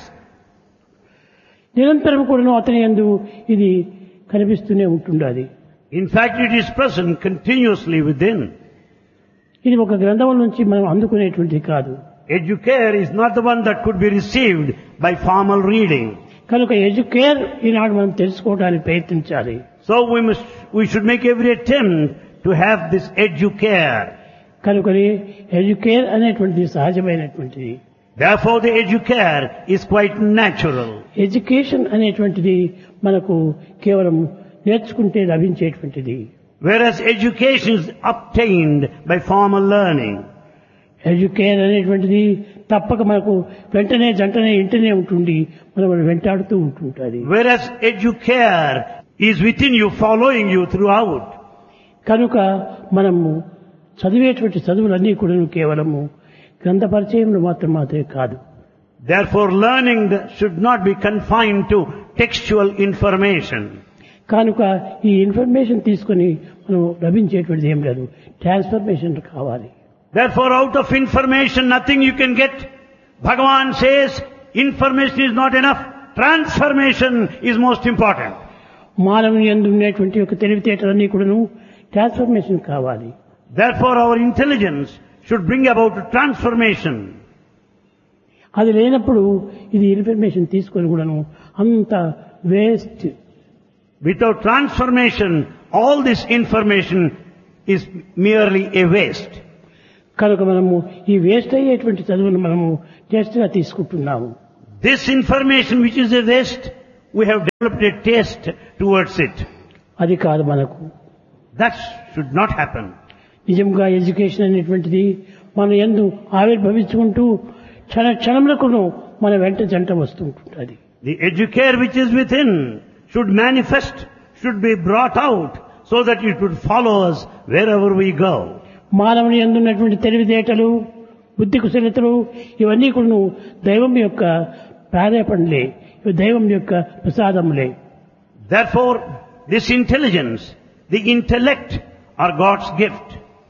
నిరంతరం కూడా అతని యందు ఇది కనిపిస్తూనే ఉంటుండాలి. In fact, it is present continuously within. ఇది ఒక గ్రంథం నుంచి మనం అందుకునేటువంటిది కాదు. Educare is not the one that could be received by formal reading. కనుక ఎడ్యుకేర్ ఈనాడు మనం తెలుసుకోవడానికి ప్రయత్నించాలి. So we must, we should make every attempt to have this educare. కనుకని ఎడ్యుకేర్ అనేటువంటిది సహజమైనటువంటిది. Therefore, the educare is quite natural. Education అనేటువంటిది మనకు కేవలం నేర్చుకుంటే లభించేటువంటిది. Whereas education is obtained by formal learning. Educare అనేటువంటిది తప్పక మనకు వెంటనే జంటనే ఇంటనే ఉంటుంది, మనం వెంటాడుతూ ఉంటుంటుంది. Whereas educare is within you, following you throughout. కనుక మనము చదివేటువంటి చదువులన్నీ కూడా కేవలము గ్రంథ పరిచయంలో మాత్రం మాత్రమే కాదు. Therefore, learning the- should not be confined to textual information. కనుక ఈ ఇన్ఫర్మేషన్ తీసుకొని మనం లభించేటువంటిది ఏం లేదు, ట్రాన్స్ఫర్మేషన్ కావాలి. Therefore, out of information, nothing you can get. Bhagavan says, information is not enough. Transformation is most important. మానవుని యందు ఉండేటువంటి యొక్క తెలివితేటలన్నీ కూడాను ట్రాన్స్ఫర్మేషన్ కావాలి. Therefore, our intelligence should bring about a transformation. అది లేనప్పుడు ఇది ఇన్ఫర్మేషన్ తీసుకొని కూడాను అంత waste. Without transformation, all this information is merely a waste. కనుక మనము ఈ వేస్ట్ అయ్యేటువంటి చదువును మనము టెస్ట్గా తీసుకుంటున్నాము. This information which is a waste, we have developed a taste towards it. అది కాదు మనకు. That should not happen. నిజంగా ఎడ్యుకేషన్ అనేటువంటిది మన యందు ఆవిర్భవించుకుంటూ క్షణ క్షణములకును మన వెంట జంట వస్తుంటుంది. The educare which is within should manifest, should be brought out so that it would follow us wherever we go. మానవుని యందు ఉన్నటువంటి తెలివితేటలు, బుద్ధి కుశలతలు ఇవన్నీ కూడా దైవం యొక్క ప్రారేపణలే, ఇవి దైవం యొక్క ప్రసాదములే. Therefore, this intelligence, the intellect are God's gift.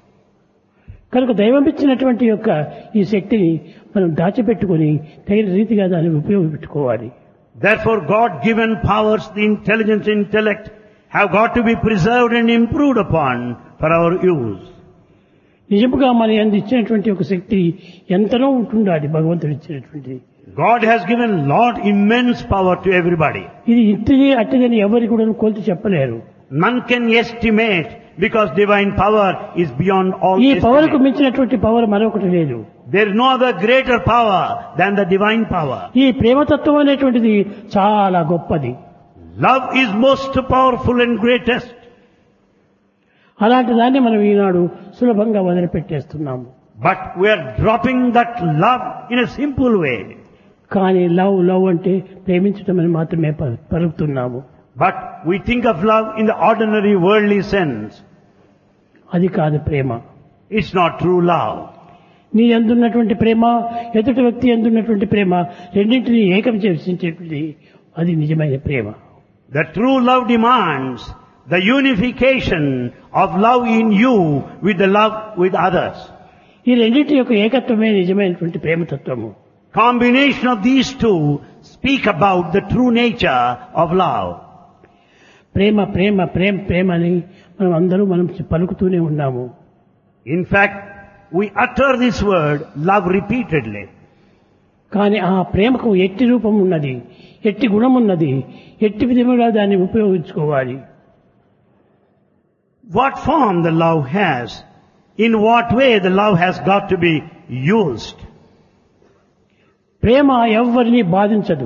కనుక దైవం ఇచ్చినటువంటి యొక్క ఈ శక్తిని మనం దాచిపెట్టుకుని తగిన రీతిగా దాన్ని ఉపయోగపెట్టుకోవాలి. Therefore, God-given powers, the intelligence, intellect, have got to be preserved and improved upon for our use. నిజముగా మన యందు ఇచ్చినటువంటి ఒక శక్తి ఎంతనో ఉంటుండాలి భగవంతుడు ఇచ్చినటువంటిది. God has given lot immense power to everybody. ఇది ఇంటిది అట్టిదని ఎవరికి కూడా కొలిచి చెప్పలేరు. None can estimate because divine power is beyond all ఈ పవర్కు estimate. మించినటువంటి పవర్ మరొకటి లేదు. There is no other greater power than the divine power. ఈ ప్రేమతత్వం అనేటువంటిది చాలా గొప్పది. Love is most powerful and greatest. అలాంటి దాన్ని మనం ఈనాడు సులభంగా వదిలిపెట్టేస్తున్నాము. But we are dropping that love in a simple way. కానీ లవ్ లవ్ అంటే ప్రేమించటం అని మాత్రమే ప- పలుకుతున్నాము. But we think of love in the ordinary worldly sense. అది కాదు ప్రేమ. It's not true love. నీ ఎందున్నటువంటి ప్రేమ, ఎదుటి వ్యక్తి ఎందున్నటువంటి ప్రేమ రెండింటినీ ఏకం చేసేటువంటిది అది నిజమైన ప్రేమ. The true love demands the unification of love in you with the love with others. ఈ రెండింటి యొక్క ఏకత్వమే నిజమైనటువంటి ప్రేమతత్వము. Combination of these two speak about the true nature of love. ప్రేమ ప్రేమ ప్రేమ ప్రేమ అని మనం అందరూ మనం పలుకుతూనే ఉన్నాము. In fact, we utter this word love repeatedly. కానీ ఆ ప్రేమకు ఎట్టి రూపం ఉన్నది, ఎట్టి గుణం ఉన్నది, ఎట్టి విధముగా దాన్ని ఉపయోగించుకోవాలి. What form the love has, in what way the love has got to be used. ప్రేమ ఎవ్వరిని బాధించదు.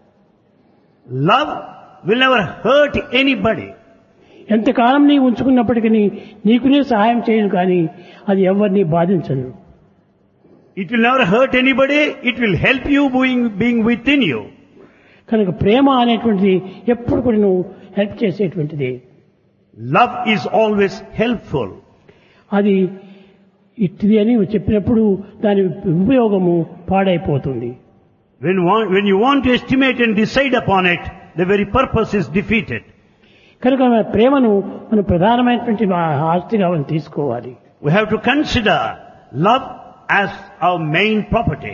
Love will never hurt anybody. ఎంతకాలం నీ ఉంచుకున్నప్పటికీ నీకునే సహాయం చేయను కానీ అది ఎవరిని బాధించదు. It will never hurt anybody, it will help you being, being within you. కనుక ప్రేమ అనేటువంటిది ఎప్పుడు కూడా నువ్వు హెల్ప్ చేసేటువంటిది. Love is always helpful. అది ఇట్టిది అని చెప్పినప్పుడు దాని ఉపయోగము పాడైపోతుంది. When, one, when you want to estimate and decide upon it, the very purpose is defeated. కనుక మన ప్రేమను మనం ప్రధానమైనటువంటి ఆస్తిగా మనం తీసుకోవాలి. We have to consider love as our main property.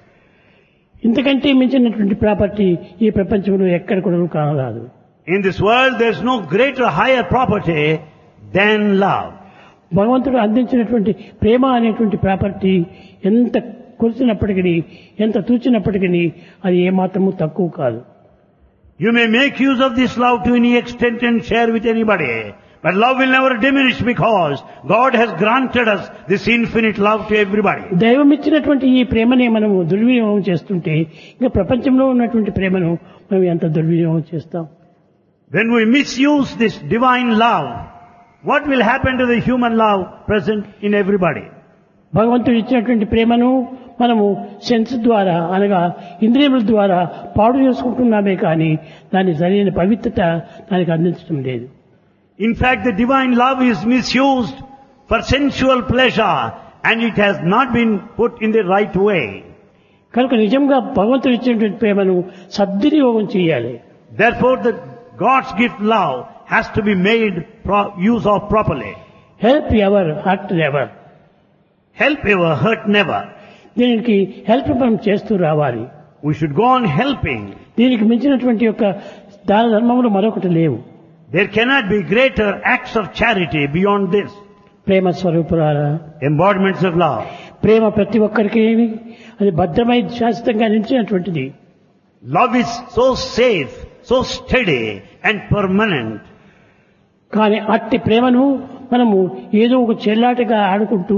ఇంతకంటే మించినటువంటి ప్రాపర్టీ ఈ ప్రపంచంలో ఎక్కడ కూడా కానరాదు. In this world there is no greater, higher property than love. భగవంతుడు అందించినటువంటి ప్రేమ అనేటువంటి ప్రాపర్టీ ఎంత కొలిసినప్పటికీ, ఎంత తూచినప్పటికీ అది ఏమాత్రము తక్కువ కాదు. You may make use of this love to any extent and share with anybody, but love will never diminish because God has granted us this infinite love to everybody. దైవం ఇచ్చినటువంటి ఈ ప్రేమని మనము దుర్వినియోగం చేస్తుంటే ఇంకా ప్రపంచంలో ఉన్నటువంటి ప్రేమను మనం ఎంత దుర్వినియోగం చేస్తాం. When we misuse this divine love, what will happen to the human love present in everybody? భగవంతుడు ఇచ్చినటువంటి ప్రేమను మనము సెన్స్ ద్వారా అనగా ఇంద్రియముల ద్వారా పాడు చేసుకుంటున్నామే కానీ దాని సరైన పవిత్రత దానికి అందించడం లేదు. In fact, the divine love is misused for sensual pleasure and it has not been put in the right way. కనుక నిజంగా భగవంతుడు ఇచ్చినటువంటి ప్రేమను సద్వినియోగం చేయాలి. Therefore, the God's gift love has to be made pro- use of properly. Help ever hurt ever. Help ever, hurt never. దీనికి help మనం చేస్తూ రావాలి. We should go on helping. దీనికి మించినటువంటి యొక్క దాన ధర్మములు మరొకటి లేవు. There cannot be greater acts of charity beyond this. Prema స్వరూపురారా, Embodiments of love. ప్రేమ ప్రతి ఒక్కరికి అది భద్రమై శాశ్వతంగా నిలిచినటువంటిది. Love is so safe, so steady and permanent. కానీ అట్టి ప్రేమను మనము ఏదో ఒక చెల్లాటగా ఆడుకుంటూ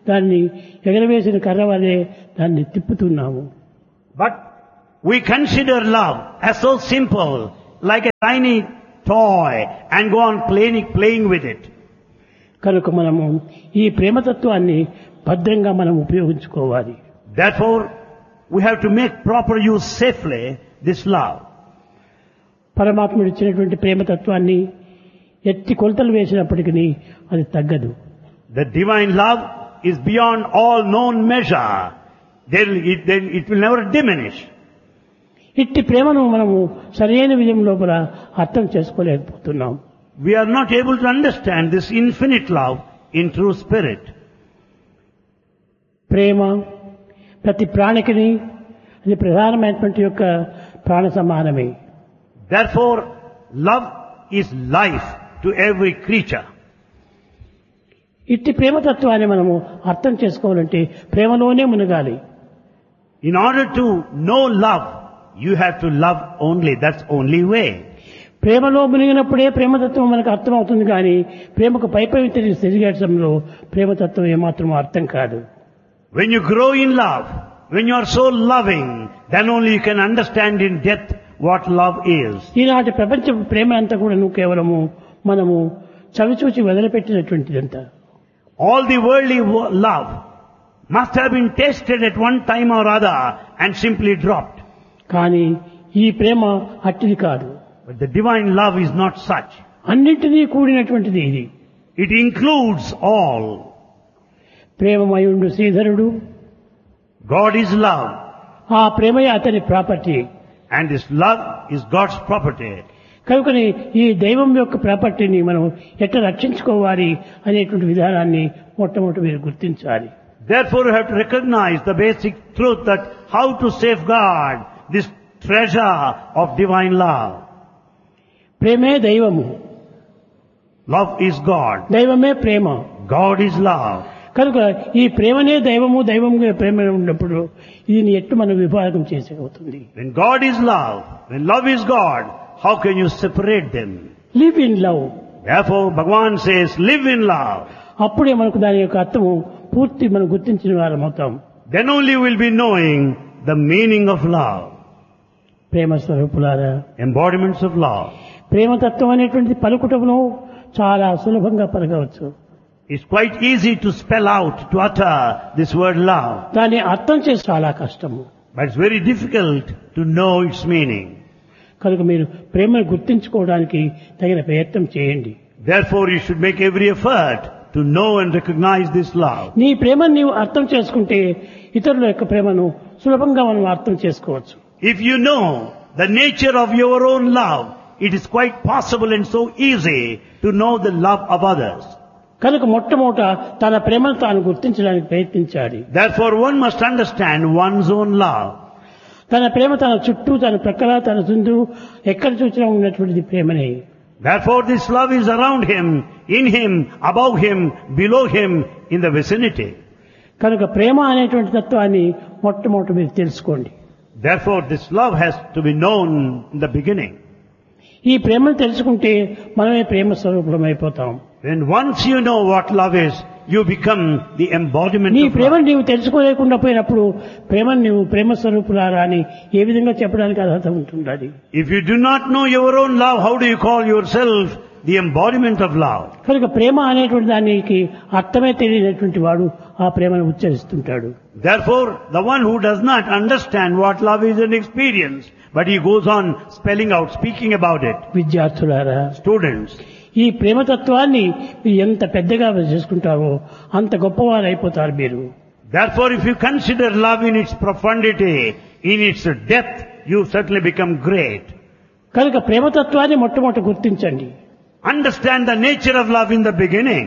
దాన్ని ఎగరవేసిన కర్ర వలె దాన్ని తిప్పుతున్నాము. But we consider love as so simple, like a tiny toy, and go on playing, playing with it. కనుక మనము ఈ ప్రేమతత్వాన్ని భద్రంగా మనం ఉపయోగించుకోవాలి. Therefore, we have to make proper use safely this love. పరమాత్ముడు ఇచ్చినటువంటి ప్రేమతత్వాన్ని ఎత్తి కొలతలు వేసినప్పటికీ అది తగ్గదు. The divine love is beyond all known measure. There, it, there, it will never diminish. ఇట్టి ప్రేమను మనము సరైన విజయం లోపల అర్థం చేసుకోలేకపోతున్నాం. We are not able to understand this infinite love in true spirit. ప్రేమ ప్రతి ప్రాణికిని అది ప్రధానమైనటువంటి యొక్క ప్రాణ సమానమే. Therefore, love is life to every creature. ఇట్టి ప్రేమతత్వాన్ని మనము అర్థం చేసుకోవాలంటే ప్రేమలోనే మునగాలి. In order to know love, you have to love only. That's only way. ప్రేమలో మునిగినప్పుడే ప్రేమతత్వం మనకు అర్థం అవుతుంది, కానీ ప్రేమకు పైపై తిరిగేటంలో ప్రేమతత్వం ఏమాత్రం అర్థం కాదు. When you grow in love, when you are so loving, then only you can understand in depth what love is. ఈనాటి ప్రపంచ ప్రేమ అంతా కూడా నువ్వు కేవలము మనము చవిచూచి వదిలిపెట్టినటువంటిదంతా. All the worldly wo- love must have been tasted at one time or other and simply dropped. కానీ ఈ ప్రేమ అట్టిది కాదు. But the divine love is not such. అన్నింటినీ కూడినటువంటిది ఇది. It includes all. ప్రేమమయుండు శ్రీధరుడు, God is love, ఆ ప్రేమయే అతని property. and this love is God's property. కనుకని ఈ దైవం యొక్క ప్రాపర్టీని మనం ఎట్లా రక్షించుకోవాలి అనేటువంటి విధానాన్ని మొట్టమొదటి మీరు గుర్తించాలి. Therefore, you have to recognize the basic truth that how to safeguard this treasure of divine love. ప్రేమే దైవము, Love is God. దైవమే ప్రేమ. God is love. కనుక ఈ ప్రేమనే దైవము, దైవముగా ప్రేమ ఉన్నప్పుడు దీన్ని ఎట్టు మనం విభాగం చేసేవుతుంది. When God is love, when love is God, how can you separate them? Live in love. Therefore, Bhagavan says, live in love. అప్పుడే మనకు దాని యొక్క అర్థము పూర్తి మనం గుర్తించిన వారం అవుతాం. Then only we'll be knowing the meaning of love. ప్రేమ స్వరూపులారా, Embodiments of love. ప్రేమతత్వం అనేటువంటి పలుకుటమును చాలా సులభంగా పలకవచ్చు. It's quite easy to spell out, to utter this word love. దాన్ని అర్థం చేసి చాలా కష్టము. But it's very difficult to know its meaning. కనుక మీరు ప్రేమను గుర్తించుకోవడానికి తగిన ప్రయత్నం చేయండి. Therefore, you should make every effort to know and recognize this love. నీ ప్రేమను నీవు అర్థం చేసుకుంటే ఇతరుల యొక్క ప్రేమను సులభంగా మనం అర్థం చేసుకోవచ్చు. If you know the nature of your own love, it is quite possible and so easy to know the love of others. కనుక మొట్టమొదట తన ప్రేమను తాను గుర్తించడానికి ప్రయత్నించాలి. Therefore, one must understand one's own love. తన ప్రేమ తన చుట్టూ, తన ప్రక్కల, తన చుందు ఎక్కడ చూసినా ఉన్నటువంటిది ప్రేమనే. Therefore, this love is around him, in him, above him, below him, in the vicinity. కనుక ప్రేమ అనేటువంటి తత్వాన్ని మొట్టమొదట మీరు తెలుసుకోండి. Therefore, this love has to be known in the beginning. ఈ ప్రేమను తెలుసుకుంటే మనమే ప్రేమ స్వరూపం అయిపోతాం. When once you know what love is, you become the embodiment నీ of ప్రేమను love. నీవు తెలుసుకోలేకుండా పోయినప్పుడు ప్రేమను నీవు ప్రేమ స్వరూపులారా అని ఏ విధంగా చెప్పడానికి అర్హత ఉంటుండాలి. If you do not know your own love, how do you call yourself the embodiment of love? కనుక ప్రేమ అనేటువంటి దానికి అర్థమే తెలియనటువంటి వాడు ఆ ప్రేమను ఉచ్చరిస్తుంటాడు. Therefore, the one who does not understand what love is an experience, but he goes on spelling out, speaking about it. విద్యార్థులారా, Students, ఈ ప్రేమతత్వాన్ని మీరు ఎంత పెద్దగా చేసుకుంటారో అంత గొప్పవారు అయిపోతారు మీరు. therefore, if you consider love in its profundity, in its depth, you certainly become great. కనుక ప్రేమతత్వాన్ని మొట్టమొదట గుర్తించండి. Understand the nature of love in the beginning.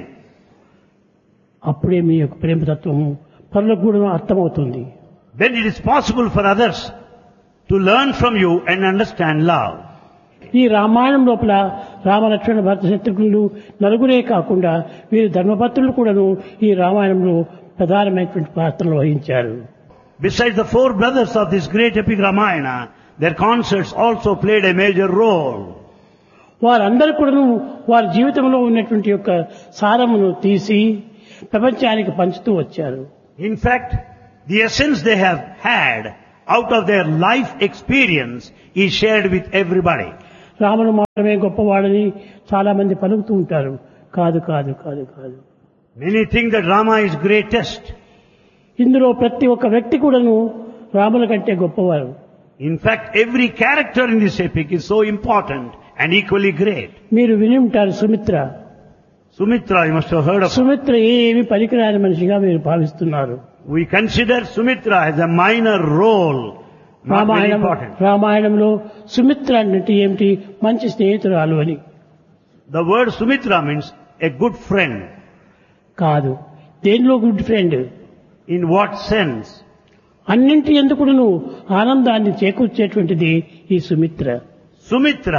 అప్పుడే మీ యొక్క ప్రేమతత్వము పరులకు కూడా అర్థమవుతుంది. Then it is possible for others to learn from you and understand love. ఈ రామాయణం లోపల రామలక్ష్మణ భరత శత్రుఘ్నులు నలుగురే కాకుండా వీరు ధర్మపత్రులు కూడాను ఈ రామాయణంలో ప్రధానమైనటువంటి పాత్రలు వహించారు. Besides the four brothers of this great epic Ramayana, their consorts also played a major role. వారందరూ కూడాను వారి జీవితంలో ఉన్నటువంటి యొక్క సారమును తీసి ప్రపంచానికి పంచుతూ వచ్చారు. In fact, the essence they have had out of their life experience is shared with everybody. రాముడు మాత్రమే గొప్పవాడని చాలా మంది పలుకుతూ ఉంటారు. కాదు కాదు కాదు కాదు. Many think that Rama is greatest. ఇందులో ప్రతి ఒక్క వ్యక్తి కూడాను రాముల కంటే గొప్పవారు. In fact, every character in this epic is so important and equally great. మీరు విని ఉంటారు Sumitra. Sumitra, you must have heard of her. Sumitra ఏమి పనికిరాని మనిషిగా మీరు భావిస్తున్నారు. We consider Sumitra as a minor role, not very Ramayanam important. రామాయణంలో సుమిత్ర అంటే ఏమిటి? మంచి స్నేహితురాలు అని. The word Sumitra means a good friend. కాదు. దేనిలో good friend? In what sense? అన్నింటి ఎందుకును ఆనందాన్ని చేకూర్చేటువంటిది ఈ Sumitra. Sumitra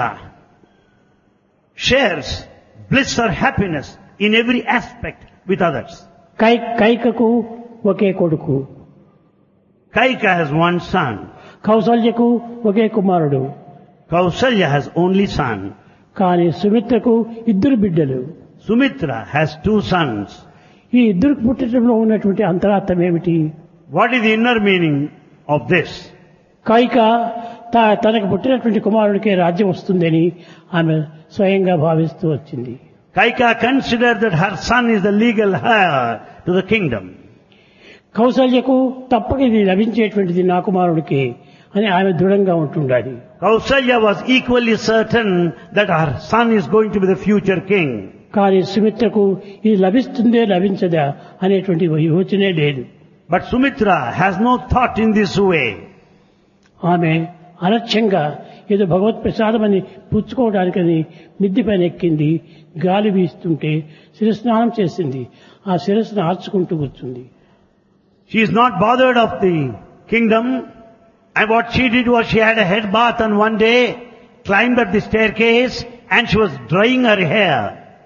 shares bliss or happiness in every aspect with others. కై కైకకు ఒకే కొడుకు, Kaika has one son. కౌసల్యకు ఒకే కుమారుడు. Kausalya has only son. కానీ సుమిత్రకు ఇద్దరు బిడ్డలు. Sumitra has two sons. ఈ ఇద్దరు పుట్టడంలో ఉన్నటువంటి అంతరార్థం ఏమిటి? What is the inner meaning of this? Kaika త- తనకు పుట్టినటువంటి కుమారుడికే రాజ్యం వస్తుందని ఆమె స్వయంగా భావిస్తూ వచ్చింది. Kaika considered that her son is the legal heir to the kingdom. కౌసల్యకు తప్పక ఇది లభించేటువంటిది నా కుమారుడికి అని ఆమె దృఢంగా ఉంటుండాలి. Kausalya was equally certain that her son is going to be the future king. కానీ సుమిత్రకు ఇది లభిస్తుందే లభించదా అనేటువంటి యోచనే లేదు. But Sumitra has no thought in this way. ఆమె అలక్ష్యంగా ఏదో భగవత్ ప్రసాదమని పుచ్చుకోవడానికని మిద్ది పైన ఎక్కింది. గాలి వీస్తుంటే శిరస్నానం చేసింది. ఆ శిరస్సును ఆర్చుకుంటూ కూర్చుంది. She is not bothered of the kingdom. And what she did was she had a head bath on one day, climbed up the staircase, and she was drying her hair.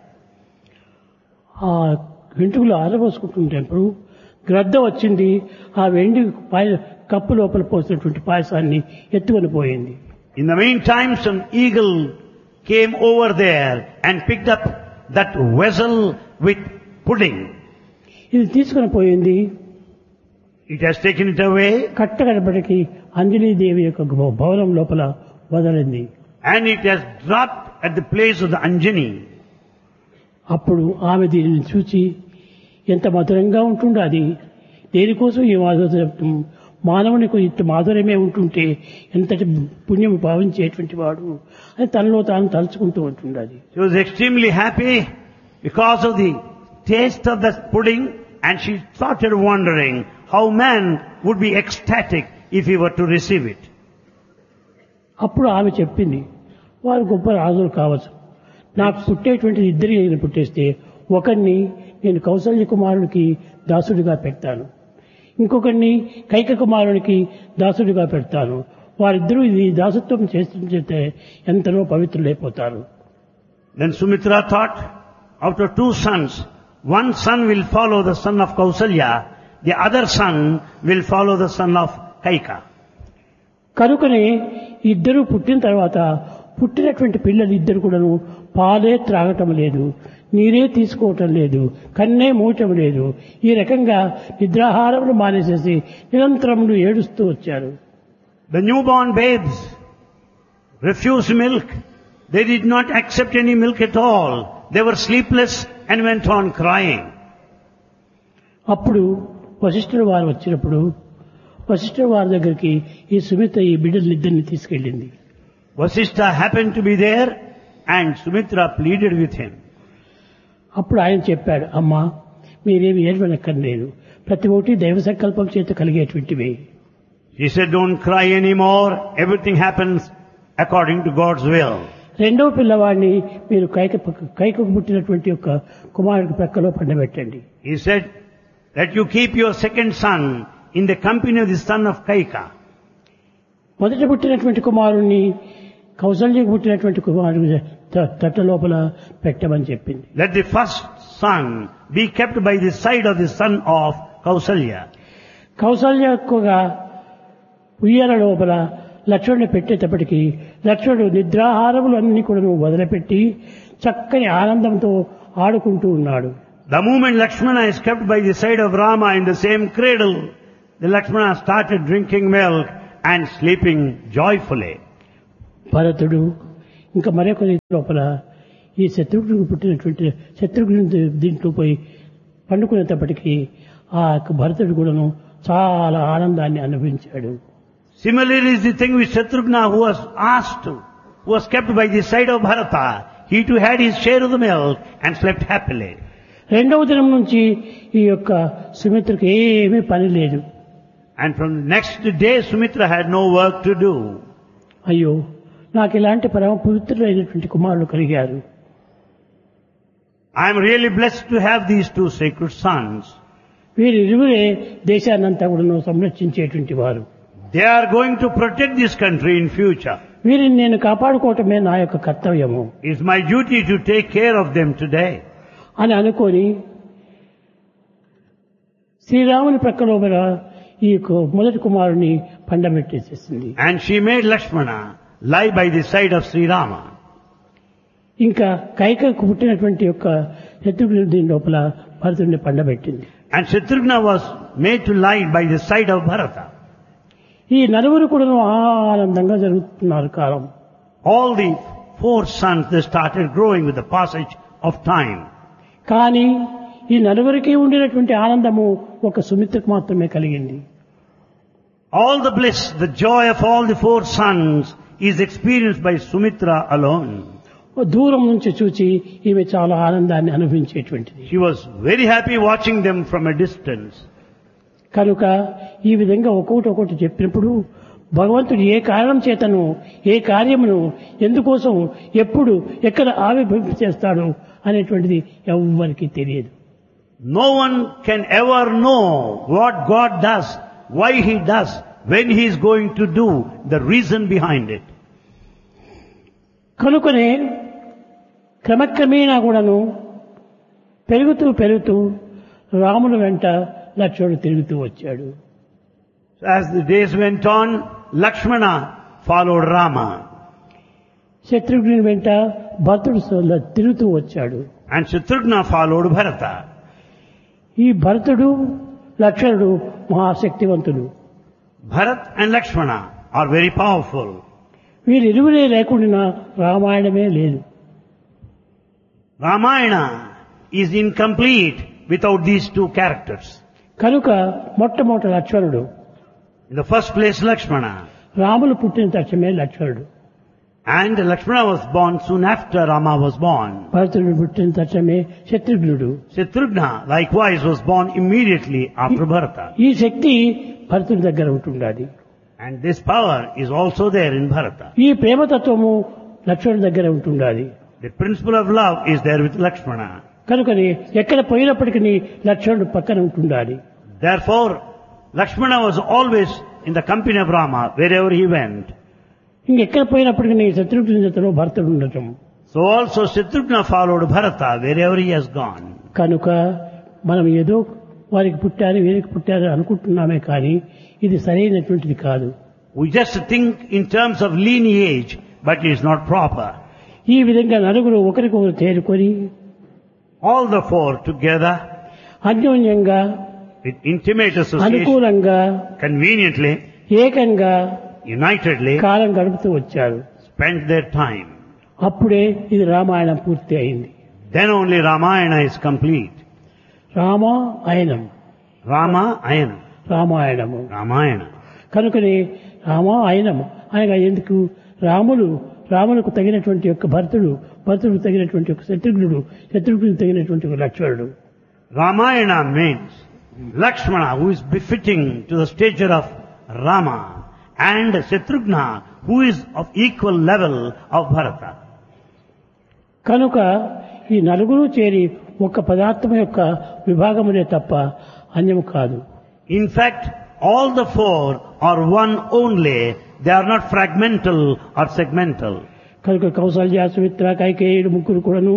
ఆ వెంట్రుకలు ఆరబోసుకుంటుంటప్పుడు గ్రద్ద వచ్చింది. ఆ వెండి పాయ కప్పు లోపల పోసినటువంటి పాయసాన్ని ఎత్తుకొని పోయింది. In the meantime, some eagle came over there and picked up that vessel with pudding. ఇది తీసుకొని పోయింది. It has taken it away, కట్టగడపటికి Anjani Devi యొక్క భవనం లోపల వదలింది. and it has dropped at the place of the Anjani. అప్పుడు ఆమె దీనిని చూచి ఎంత మధురంగా ఉంటుందో అది, దేనికోసం ఈ మాధుర్యం, మానవునికి ఇంత మాధుర్యమే ఉంటుంటే ఎంతటి పుణ్యం భావించేటువంటి వాడు అని తనలో తాను తలుచుకుంటూ ఉంటుండది. She was extremely happy because of the taste of the pudding, and she started wondering how man would be ecstatic if he were to receive it. అప్పుడు ఆమె చెప్పింది, వారు గొప్ప రాజులు కావచ్చు, నాకు పుట్టేటువంటి ఇద్దరిని పుట్టేస్తే ఒకరిని నేను కౌసల్య కుమారుడికి దాసుడిగా పెడతాను, ఇంకొకరిని కైక కుమారునికి దాసుడిగా పెడతాను. వారిద్దరూ ఇది దాసత్వం చేస్తుంటే ఎంతనో పవిత్రులైపోతారు. Then Sumitra thought, out of two sons, one son will follow the son of Kausalya, the other son will follow the son of Kaika. కనుకనే ఇద్దరు పుట్టిన తర్వాత పుట్టినటువంటి పిల్లలు ఇద్దరు కూడాను పాలే త్రాగటం లేదు, నీరే తీసుకోవటం లేదు, కన్నే మూయటం లేదు. ఈ రకంగా నిద్రాహారములు మానేసేసి నిరంతరములు ఏడుస్తూ వచ్చారు. The newborn babes refused milk. They did not accept any milk at all. They were sleepless and went on crying. అప్పుడు వశిష్ఠుడు వారు వచ్చినప్పుడు వశిష్ఠుడు వారి దగ్గరికి ఈ సుమిత్ర ఈ బిడ్డలిద్దరిని తీసుకెళ్ళింది. Vasishtha happened to be there and Sumitra pleaded with him. అప్పుడు ఆయన చెప్పాడు, అమ్మా మీరేమి ఏడవనక్కర్లేదు, ప్రతి ఒక్కటి దైవ సంకల్పం చేత కలిగేటువంటివి. He said, don't cry anymore. Everything happens according to God's will. రెండవ పిల్లవాడిని మీరు కైక కైకకు పుట్టినటువంటి యొక్క కుమారుడి ప్రక్కలో పండబెట్టండి. He said that you keep your second son in the company of the son of Kaika. మొదట పుట్టినటువంటి కుమారుణ్ణి కౌసల్యకు పుట్టినటువంటి కుమారుడు తట్ట లోపల పెట్టమని చెప్పింది. Let the first son be kept by the side of the son of Kausalya. కౌసల్యకుగా ఉయ్యాల లోపల లక్ష్మణుని పెట్టేటప్పటికి లక్ష్మణుడు నిద్రాహారములు అన్ని కూడా వదిలిపెట్టి చక్కని ఆనందంతో ఆడుకుంటూ ఉన్నాడు. The moment Lakshmana is kept by the side of Rama in the same cradle, the Lakshmana started drinking milk and sleeping joyfully. భరతుడు ఇంకా మరొక రీతి లోపల ఈ శత్రుఘ్నుడికి పుట్టినటువంటి శత్రుఘ్నుడి దీంట్లో పోయి పండుకునేటప్పటికీ ఆ యొక్క భరతుడు కూడాను చాలా ఆనందాన్ని అనుభవించాడు. Similarly is the thing with Shatrughna, who was asked to, who was kept by the side of Bharata. He too had his share of the milk and slept happily. రెండవ దినం నుంచి ఈ యొక్క సుమిత్రకు ఏమీ పని లేదు. And from the next day Sumitra had no work to do. అయ్యో, నాకు ఇలాంటి పరమ పవిత్రులైనటువంటి కుమారులు కలిగారు. I am really blessed to have these two sacred sons. వీరిరువురే దేశాన్నంతా కూడా సంరక్షించేటువంటి వారు. They are going to protect this country in future. వీరిని నేను కాపాడుకోవటమే నా యొక్క కర్తవ్యము. It's my duty to take care of them today. అని అనుకొని శ్రీరాముని ప్రక్కలో ఈ మొదటి కుమారుని పండబెట్టేసేసింది. And she made Lakshmana lie by the side of Sri Rama. ఇంకా కైకకు పుట్టినటువంటి యొక్క శత్రుఘ్నుడి దీని లోపల భరతుడిని పండబెట్టింది. And Shatrughna was made to lie by the side of Bharata. ఈ నలుగురు కూడా ఆనందంగా జరుగుతున్నారు కాలం. All the four sons, they started growing with the passage of time. కానీ ఈ నలుగురికి ఉండినటువంటి ఆనందము ఒక సుమిత్రకు మాత్రమే కలిగింది. All the bliss, the joy of all the four sons is experienced by Sumitra alone. దూరం నుంచి చూచి ఈమె చాలా ఆనందాన్ని అనుభవించేటువంటిది. She was very happy watching them from a distance. కనుక ఈ విధంగా ఒక్కొక్కటి ఒక్కొక్కటి చెప్పినప్పుడు భగవంతుడు ఏ కారణం చేతను ఏ కార్యమును ఎందుకోసం ఎప్పుడు ఎక్కడ ఆవిర్భవింప చేస్తాడు అనేటువంటిది ఎవ్వరికీ తెలియదు. No one can ever know what God does, why He does, when He is going to do, the reason behind it. కనుకనే క్రమక్రమేణా కూడాను పెరుగుతూ పెరుగుతూ రాముని వెంట లక్ష్మణుడు తిరుగుతూ వచ్చాడు. As the days went on, Lakshmana followed Rama. శత్రుఘ్నుని వెంట భరతుడు తిరుగుతూ వచ్చాడు. And Shatrughna followed Bharata. ఈ భరతుడు లక్ష్మణుడు మహాశక్తివంతుడు. Bharat and Lakshmana are very powerful. వీరిరువురే లేకుండా రామాయణమే లేదు. Ramayana is incomplete without these two characters. కనుక మొట్టమొదటి లక్ష్మణుడు. In the first place, Lakshmana. Ramulu పుట్టిన తక్షణమే లక్ష్మణుడు. And Lakshmana was born soon after Rama was born. భరతుడు పుట్టిన తక్షణమే శత్రుఘ్నుడు. Shatrughna likewise was born immediately after Bharata. ఈ శక్తి భరతుడి దగ్గర ఉంటుండాలి. And this power is also there in Bharata. ఈ ప్రేమతత్వము లక్ష్మణుడి దగ్గర ఉంటుండాలి. The principle of love is there with Lakshmana. కనుకని ఎక్కడ పోయినప్పటికీ లక్ష్మణుడు పక్కన ఉంటుండాలి. Therefore, Lakshmana was always in the company of Rama wherever he went. ఇంకెక్కడ పోయినప్పటికీ శత్రుఘ్నుడి జతలో భరతుడు ఉండటం. So also Shatrughna followed Bharata wherever he has gone. కనుక మనం ఏదో వారికి పుట్టారు వీరికి పుట్టారు అనుకుంటున్నామే కానీ ఇది సరైనటువంటిది కాదు. We just think in terms of lineage, but it is not proper. ఈ విధంగా నలుగురు ఒకరికొకరు చేరుకొని All the four together, అన్యోన్యంగా with intimate association, అనుకూలంగా conveniently, ఏకంగా unitedly, కాలం గడుపుతూ వచ్చారు. spent their time. అప్పుడే ఇది రామాయణం పూర్తి అయింది. Then only Ramayana is complete. Rama ఆయనం Rama Ayana. Ramayanamu. Ramayana. కనుకనే రామ ఆయనము అనగా ఎందుకు రాములు రాములకు తగినటువంటి యొక్క భరతుడు భరతుడు తగినటువంటి ఒక శత్రుఘ్నుడు శత్రుఘ్నుడు తగినటువంటి ఒక లక్ష్మణుడు. Ramayana means Lakshmana, who is befitting to the stature of Rama, and Shatrughna, who is of equal level of Bharata. కనుక ఈ నలుగురు చేరి ఒక పదార్థం యొక్క విభాగమునే తప్ప అన్యము కాదు. In fact, all the four are one only. They are not fragmental or segmental. కనుక కౌసల్య సుమిత్ర కైకేయుడు ముగ్గురు కూడాను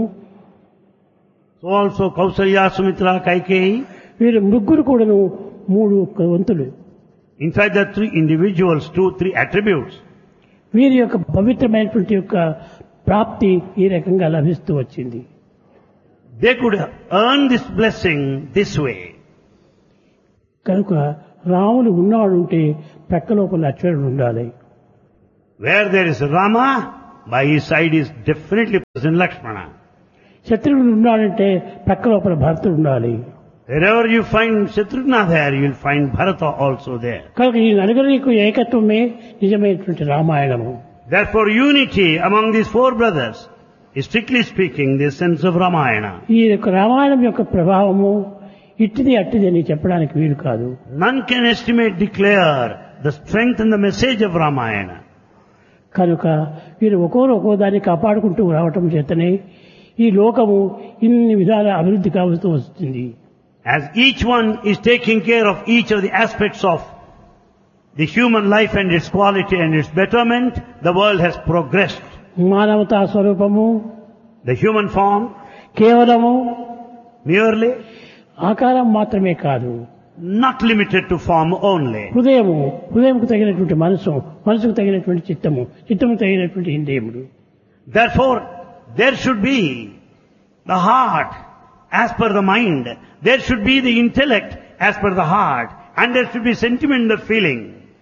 So also Kausalya, Sumitra, Kaikeyi. వీరు ముగ్గురు కూడాను మూడు వంతులు. In fact, there are three individuals, two, three attributes. వీరి యొక్క పవిత్రమైనటువంటి యొక్క ప్రాప్తి ఈ రకంగా లభిస్తూ వచ్చింది. They could earn this blessing this way. కనుక రాముడు ఉన్నాడుంటే ప్రక్క లోపల లక్ష్మణుడు ఉండాలి. Where there is Rama, by his side is definitely present Lakshmana. శత్రువుడు ఉన్నాడంటే ప్రక్క లోపల భరతుడు ఉండాలి. Wherever you find Shatrughna there, you will find Bharata also there. కనుక ఈ నలుగురికి ఏకత్వమే నిజమైనటువంటి రామాయణము. Therefore unity among these four brothers is strictly speaking the essence of Ramayana. ఈ యొక్క రామాయణం యొక్క ప్రభావము ఇట్టిది అట్టిది అని చెప్పడానికి వీలు కాదు. None can estimate, declare the strength and the message of Ramayana. కనుక వీరు ఒక్కోరు ఒక్కో దాన్ని కాపాడుకుంటూ రావటం చేతనే ఈ లోకము ఇన్ని విధాల అభివృద్ధి కావస్తూ వస్తుంది. As each one is taking care of each of the aspects of the human life and its quality and its betterment, the world has progressed. మానవతా స్వరూపము, The human form కేవలము merely, ఆకారం మాత్రమే కాదు, not limited to form only. హృదయము, హృదయంకు తగినటువంటి మనసు, మనసుకు తగినటువంటి చిత్తము, చిత్తము తగినటువంటి ఇంద్రియములు. Therefore, there should be the heart as per the mind. There should be the intellect as per the heart. And there should be sentiment, the feeling.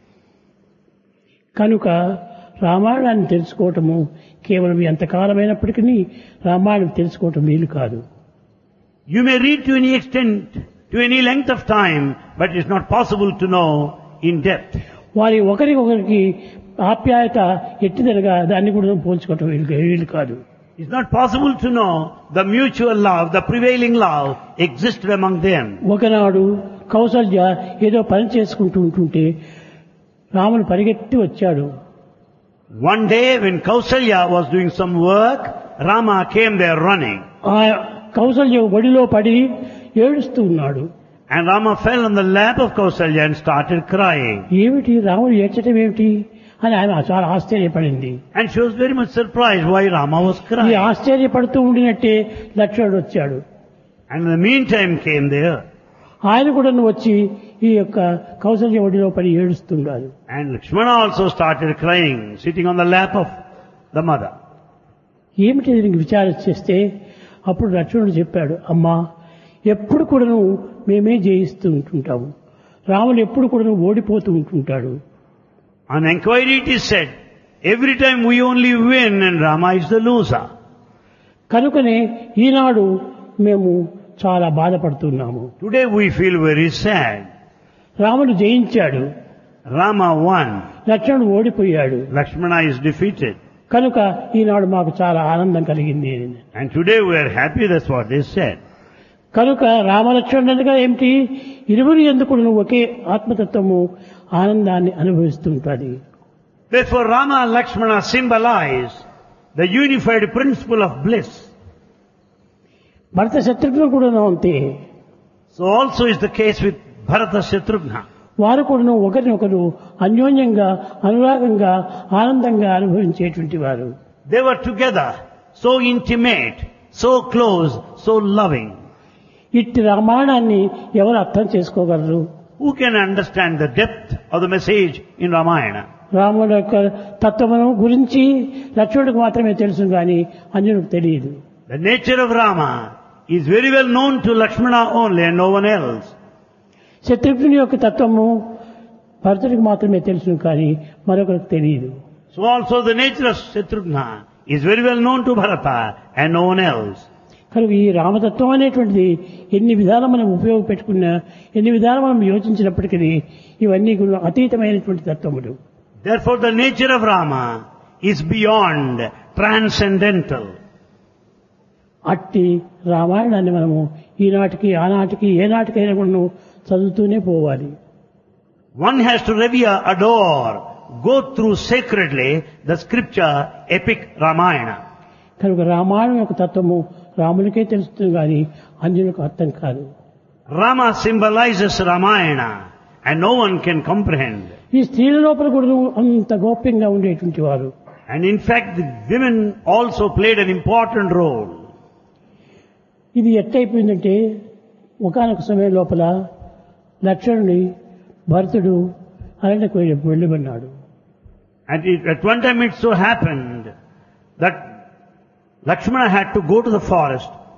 కనుక రామాయణాన్ని తెలుసుకోవటము కేవలం ఎంతకాలమైనప్పటికీ రామాయణం తెలుసుకోవటం వీలు కాదు. You may read to any extent, to any length of time, but it's not possible to know in depth. వారి ఒకరికొకరికి ఆప్యాయత ఎట్టిదనగా దాన్ని కూడా పోల్చుకోవటం వీలు వీలు కాదు. It's not possible to know the mutual love, the prevailing love existed among them. ఒకనాడు కౌసల్య ఏదో పని చేసుకుంటూ ఉంటుంటే రాముడు పరిగెత్తి వచ్చాడు. One day when Kausalya was doing some work, Rama came there running. ఆ కౌసల్య ఒడిలో పడి ఏడుస్తూ ఉన్నాడు. And Rama fell on the lap of Kausalya and started crying. ఏమిటి రాముడు ఏడ్చటం ఏమిటి అని ఆయన చాలా ఆశ్చర్యపడింది. And she was very much surprised why Rama was ఈ crying. ఆశ్చర్యపడుతూ ఉండినట్టే లక్ష్మణుడు వచ్చాడు. And in the meantime came there. ఆయన కూడా వచ్చి ఈ యొక్క కౌసల్య ఒడిలో పడి ఏడుస్తున్నాడు. And Lakshmana also started crying, sitting on the lap of the mother. ఏమిటి దీనికి విచారణ చేస్తే అప్పుడు లక్ష్మణుడు చెప్పాడు, అమ్మా ఎప్పుడు కూడాను మేమే జయిస్తూ ఉంటుంటాము, రాముడు ఎప్పుడు కూడాను ఓడిపోతూ ఉంటుంటాడు. On inquiry it is said, every time we only win and Rama is the loser. కనుకనే ఈనాడు మేము చాలా బాధపడుతున్నాము. Today we feel very sad. రాముడు జయించాడు, Rama won. లక్ష్మణుడు ఓడిపోయాడు. Lakshmana is defeated. కనుక ఈనాడు మాకు చాలా ఆనందం కలిగింది. And today we are happy, that's what they said. కనుక రామలక్ష్మణులుగా ఏమిటి, ఇరువురు ఎందుకు ఒకే ఆత్మతత్వము ఆనందాన్ని అనుభవిస్తూ ఉంటుంది. Therefore Rama and Lakshmana symbolize the unified principle of bliss. భరత శత్రుఘ్నులు కూడా అంతే. So also is the case with Bharata Shatrughna. వారు కూడా ఒకరినొకరు అన్యోన్యంగా, అనురాగంగా, ఆనందంగా అనుభవించేటువంటి వారు. They were together, so intimate, so close, so loving. ఇట్టి రామాయణాన్ని ఎవరు అర్థం చేసుకోగలరు? Who can understand the depth of the message in Ramayana? రాముడు యొక్క తత్వము గురించి లక్ష్మణుడికి మాత్రమే తెలుసు కానీ అంజనుడికి తెలియదు. The nature of Rama is very well known to Lakshmana only and no one else. శత్రుఘ్నుని యొక్క తత్వము భరతుడికి మాత్రమే తెలుసు కానీ మరొకరికి తెలియదు. So also the nature of Shatrughna is very well known to Bharata and no one else. కనుక ఈ రామతత్వం అనేటువంటిది ఎన్ని విధాలు మనం ఉపయోగపెట్టుకున్నా, ఎన్ని విధాలు మనం యోచించినప్పటికీ ఇవన్నీ కూడా అతీతమైనటువంటి తత్వములు. Therefore the nature of Rama is beyond, transcendental. అట్టి రామాయణాన్ని మనము ఈనాటికి ఆనాటికి ఏనాటికైనా కూడా చదువుతూనే పోవాలి. One has to revere, adore, go through sacredly the scripture epic Ramayana. కనుక రామాయణం యొక్క తత్వము రామునికే తెలుస్తుంది కానీ అంజనులకు అర్థం కాదు. Rama symbolizes Ramayana and no one can comprehend. ఈ స్త్రీల లోపల కూడా అంత గోప్యంగా ఉండేటువంటి వారు. And in fact the women also played an important role. ఇది ఎట్టయిపోయిందంటే ఒకానొక సమయం లోపల లక్ష్మణుని భరతుడు అరణ్యకు వెళ్ళమన్నాడు. And it, at one time it so happened that Lakshmana had to go to the forest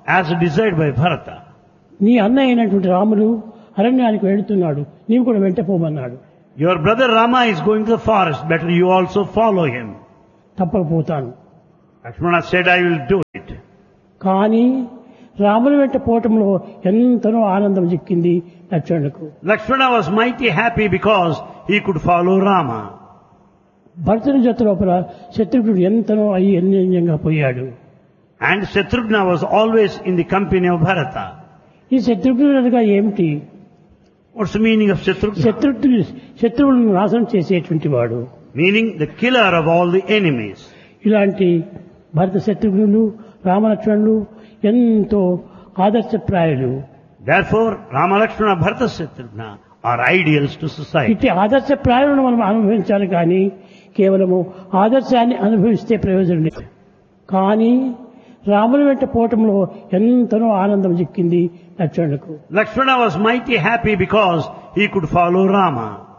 as desired by Bharata. నీ అన్న అయినటువంటి రాముడు అరణ్యానికి వెళుతున్నాడు, నీవు కూడా వెంట పోమన్నాడు. Your brother Rama is going to the forest, better you also follow him. తప్పకపోతాను. Lakshmana said, I will do it. కానీ రాముని వెంట పోవటంలో ఎంతనో ఆనందం చిక్కింది లక్ష్మణులకు. Lakshmana was mighty happy because he could follow Rama. భరతుని జత లోపల శత్రుఘ్నుడు ఎంతనో అయ్యి అన్యోన్యంగా పోయాడు. And Shatrughna was always in the company of Bharata. ఈ శత్రుఘ్నుడు అనగా ఏమిటి? What's the meaning of Shatrughna? శత్రుఘ్నుడు శత్రువులను నాశనం చేసేటువంటి వాడు. Meaning the killer of all the enemies. ఇలాంటి భరత శత్రుఘ్నులు రామలక్ష్మణులు ఎంతో ఆదర్శప్రాయులు. Therefore, Rama, Lakshmana, Bharata, Shatrughna are ideals to society. ఇట్టి ఆదర్శప్రాయులను మనం అనుభవించాలి కానీ కేవలము ఆదర్శాన్ని అనుభవిస్తే ప్రయోజనం లేదు. కానీ రాముని వెంట పోవటంలో ఎంతనో ఆనందం చిక్కింది లక్ష్మణులకు. Lakshmana was mighty happy because he could follow Rama.